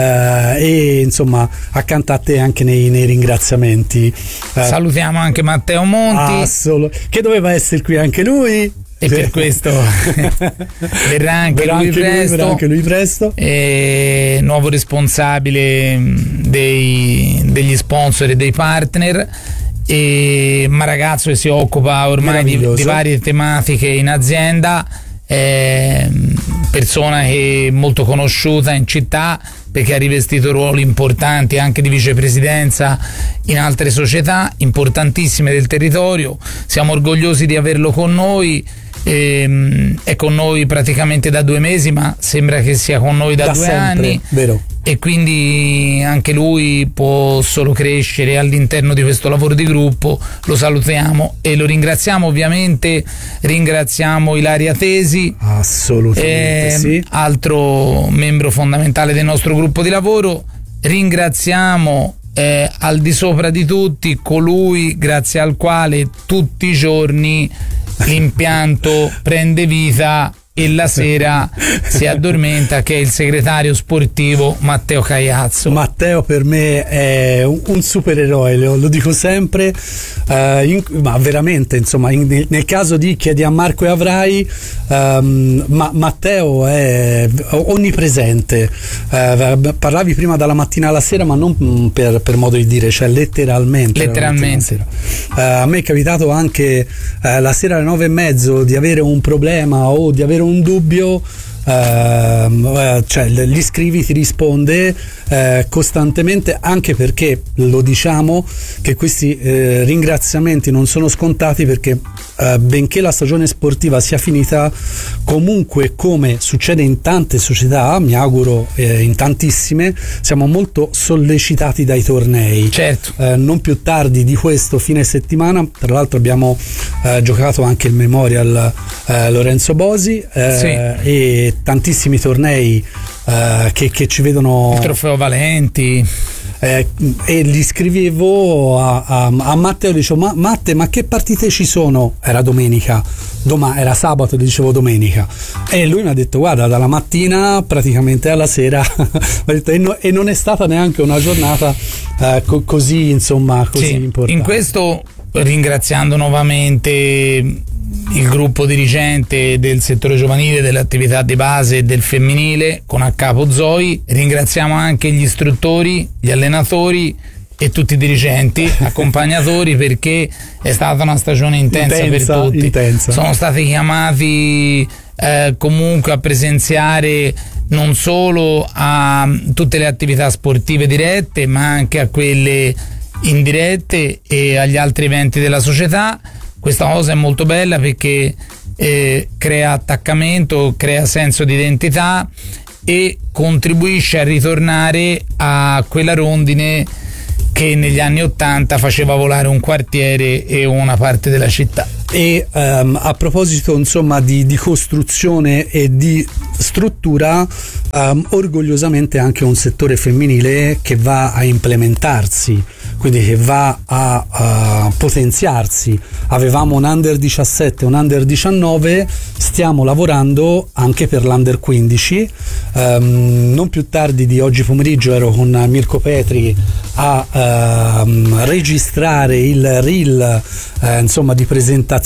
e insomma accanto a te anche nei ringraziamenti. Salutiamo anche Matteo Monti, che doveva essere qui anche lui, e per questo verrà anche lui presto. Nuovo responsabile degli sponsor e dei partner, ma ragazzo che si occupa ormai di varie tematiche in azienda, persona che è molto conosciuta in città, perché ha rivestito ruoli importanti anche di vicepresidenza in altre società importantissime del territorio. Siamo orgogliosi di averlo con noi. È con noi praticamente da 2 mesi, ma sembra che sia con noi da 2 anni, vero? E quindi anche lui può solo crescere all'interno di questo lavoro di gruppo. Lo salutiamo e lo ringraziamo. Ovviamente ringraziamo Ilaria Tesi, assolutamente sì, altro membro fondamentale del nostro gruppo di lavoro. Ringraziamo al di sopra di tutti colui grazie al quale tutti i giorni l'impianto prende vita e la sera si addormenta, che è il segretario sportivo Matteo Caiazzo. Matteo per me è un supereroe, lo dico sempre, ma veramente, insomma, nel caso di Chiedi a Marco e avrai, Matteo è onnipresente. Parlavi prima dalla mattina alla sera, ma non per modo di dire, cioè letteralmente. A me è capitato anche la sera alle 9:30 di avere un problema o di avere un dubbio, cioè gli scrivi, ti risponde costantemente, anche perché lo diciamo che questi ringraziamenti non sono scontati, perché benché la stagione sportiva sia finita, comunque, come succede in tante società, mi auguro in tantissime, siamo molto sollecitati dai tornei. Certo. Non più tardi di questo fine settimana, tra l'altro abbiamo giocato anche il Memorial Lorenzo Bosi, e tantissimi tornei che ci vedono, il trofeo Valenti, e gli scrivevo a Matteo, dicevo: Matte, ma che partite ci sono? Era domenica, era sabato, gli dicevo domenica, e lui mi ha detto: guarda, dalla mattina praticamente alla sera e non è stata neanche una giornata così, insomma, così importante. In questo, ringraziando nuovamente il gruppo dirigente del settore giovanile, delle attività di base e del femminile, con a capo Zoe, ringraziamo anche gli istruttori, gli allenatori e tutti i dirigenti, accompagnatori, perché è stata una stagione intensa per tutti. Sono stati chiamati comunque a presenziare non solo a tutte le attività sportive dirette, ma anche a quelle indirette e agli altri eventi della società. Questa cosa è molto bella perché crea attaccamento, crea senso di identità e contribuisce a ritornare a quella rondine che negli anni '80 faceva volare un quartiere e una parte della città. E a proposito, insomma, di costruzione e di struttura, orgogliosamente anche un settore femminile che va a implementarsi, quindi che va a potenziarsi. Avevamo un under 17, un under 19, stiamo lavorando anche per l'under 15. Non più tardi di oggi pomeriggio ero con Mirko Petri a registrare il reel, insomma, di presentazione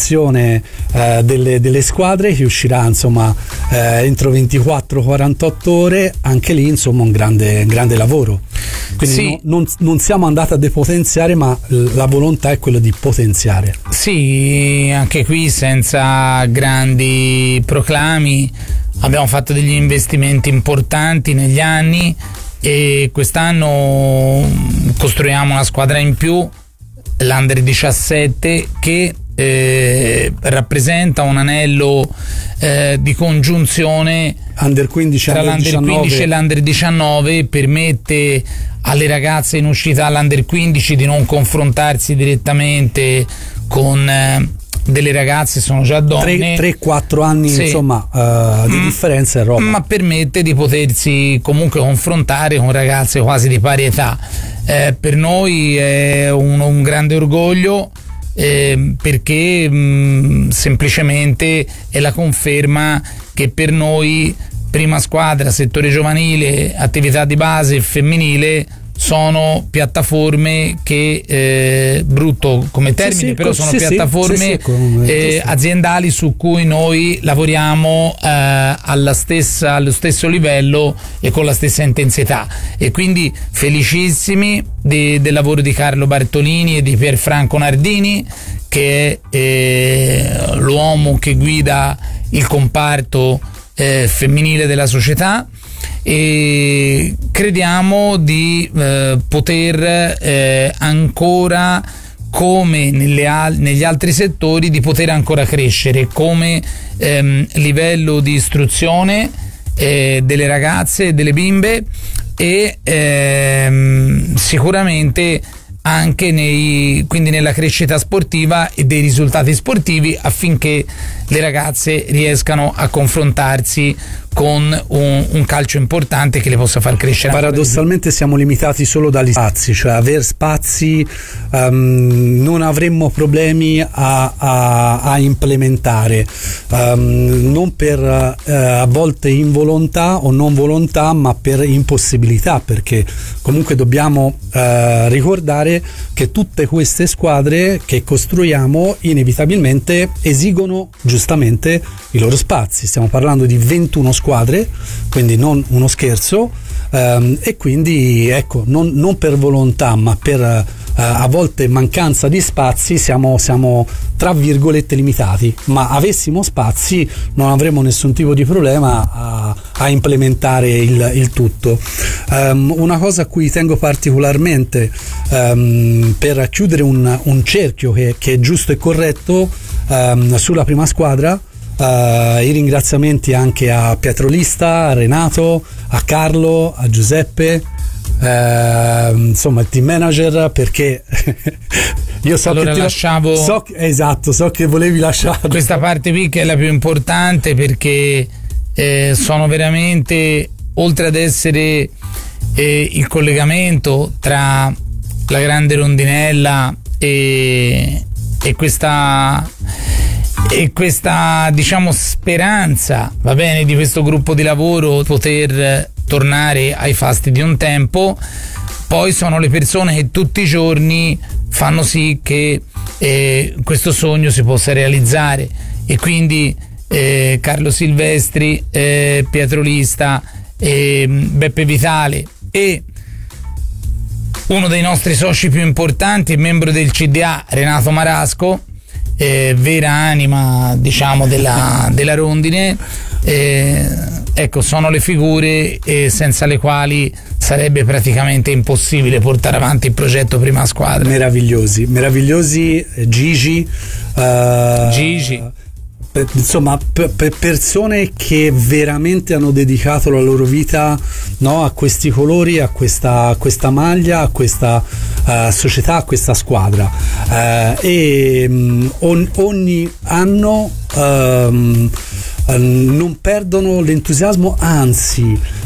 delle squadre, che uscirà, insomma, entro 24-48 ore. Anche lì, insomma, un grande lavoro. Quindi non siamo andati a depotenziare, ma la volontà è quella di potenziare. Sì, anche qui senza grandi proclami abbiamo fatto degli investimenti importanti negli anni e quest'anno costruiamo una squadra in più, l'Under 17, che rappresenta un anello di congiunzione Under 15, tra l'Under 15 e l'Under 19, permette alle ragazze in uscita all'Under 15 di non confrontarsi direttamente con delle ragazze, sono già donne, 3-4 anni, sì, insomma, di differenza è roba, ma permette di potersi comunque confrontare con ragazze quasi di pari età. Per noi è un grande orgoglio, perché semplicemente è la conferma che per noi prima squadra, settore giovanile, attività di base femminile sono piattaforme che, brutto come termine, però sono piattaforme aziendali su cui noi lavoriamo allo stesso livello e con la stessa intensità, e quindi felicissimi del lavoro di Carlo Bartolini e di Pierfranco Nardini, che è l'uomo che guida il comparto femminile della società, e crediamo di poter ancora, come negli altri settori, di poter ancora crescere come livello di istruzione delle ragazze e delle bimbe, e sicuramente anche quindi nella crescita sportiva e dei risultati sportivi, affinché le ragazze riescano a confrontarsi con un calcio importante che le possa far crescere. Paradossalmente siamo limitati solo dagli spazi, cioè aver spazi non avremmo problemi a implementare, non per a volte involontà o non volontà, ma per impossibilità, perché comunque dobbiamo ricordare che tutte queste squadre che costruiamo inevitabilmente esigono giustamente i loro spazi. Stiamo parlando di 21 squadre, quindi non uno scherzo, e quindi ecco, non per volontà, ma per a volte mancanza di spazi siamo tra virgolette limitati, ma avessimo spazi non avremmo nessun tipo di problema a implementare il tutto. Una cosa a cui tengo particolarmente per chiudere un cerchio che è giusto e corretto sulla prima squadra, i ringraziamenti anche a Pietro Lista, a Renato, a Carlo, a Giuseppe, insomma il team manager, perché io so allora che so che volevi lasciare questa parte qui, che è la più importante, perché sono veramente, oltre ad essere il collegamento tra la grande rondinella e questa diciamo speranza, va bene, di questo gruppo di lavoro, poter tornare ai fasti di un tempo, poi sono le persone che tutti i giorni fanno sì che questo sogno si possa realizzare, e quindi Carlo Silvestri, Pietro Lista, Beppe Vitale e uno dei nostri soci più importanti e membro del CDA, Renato Marasco, vera anima diciamo della rondine, ecco, sono le figure senza le quali sarebbe praticamente impossibile portare avanti il progetto prima squadra. Meravigliosi Gigi, insomma persone che veramente hanno dedicato la loro vita, no, a questi colori, a questa maglia, a questa società, a questa squadra, e ogni anno non perdono l'entusiasmo, anzi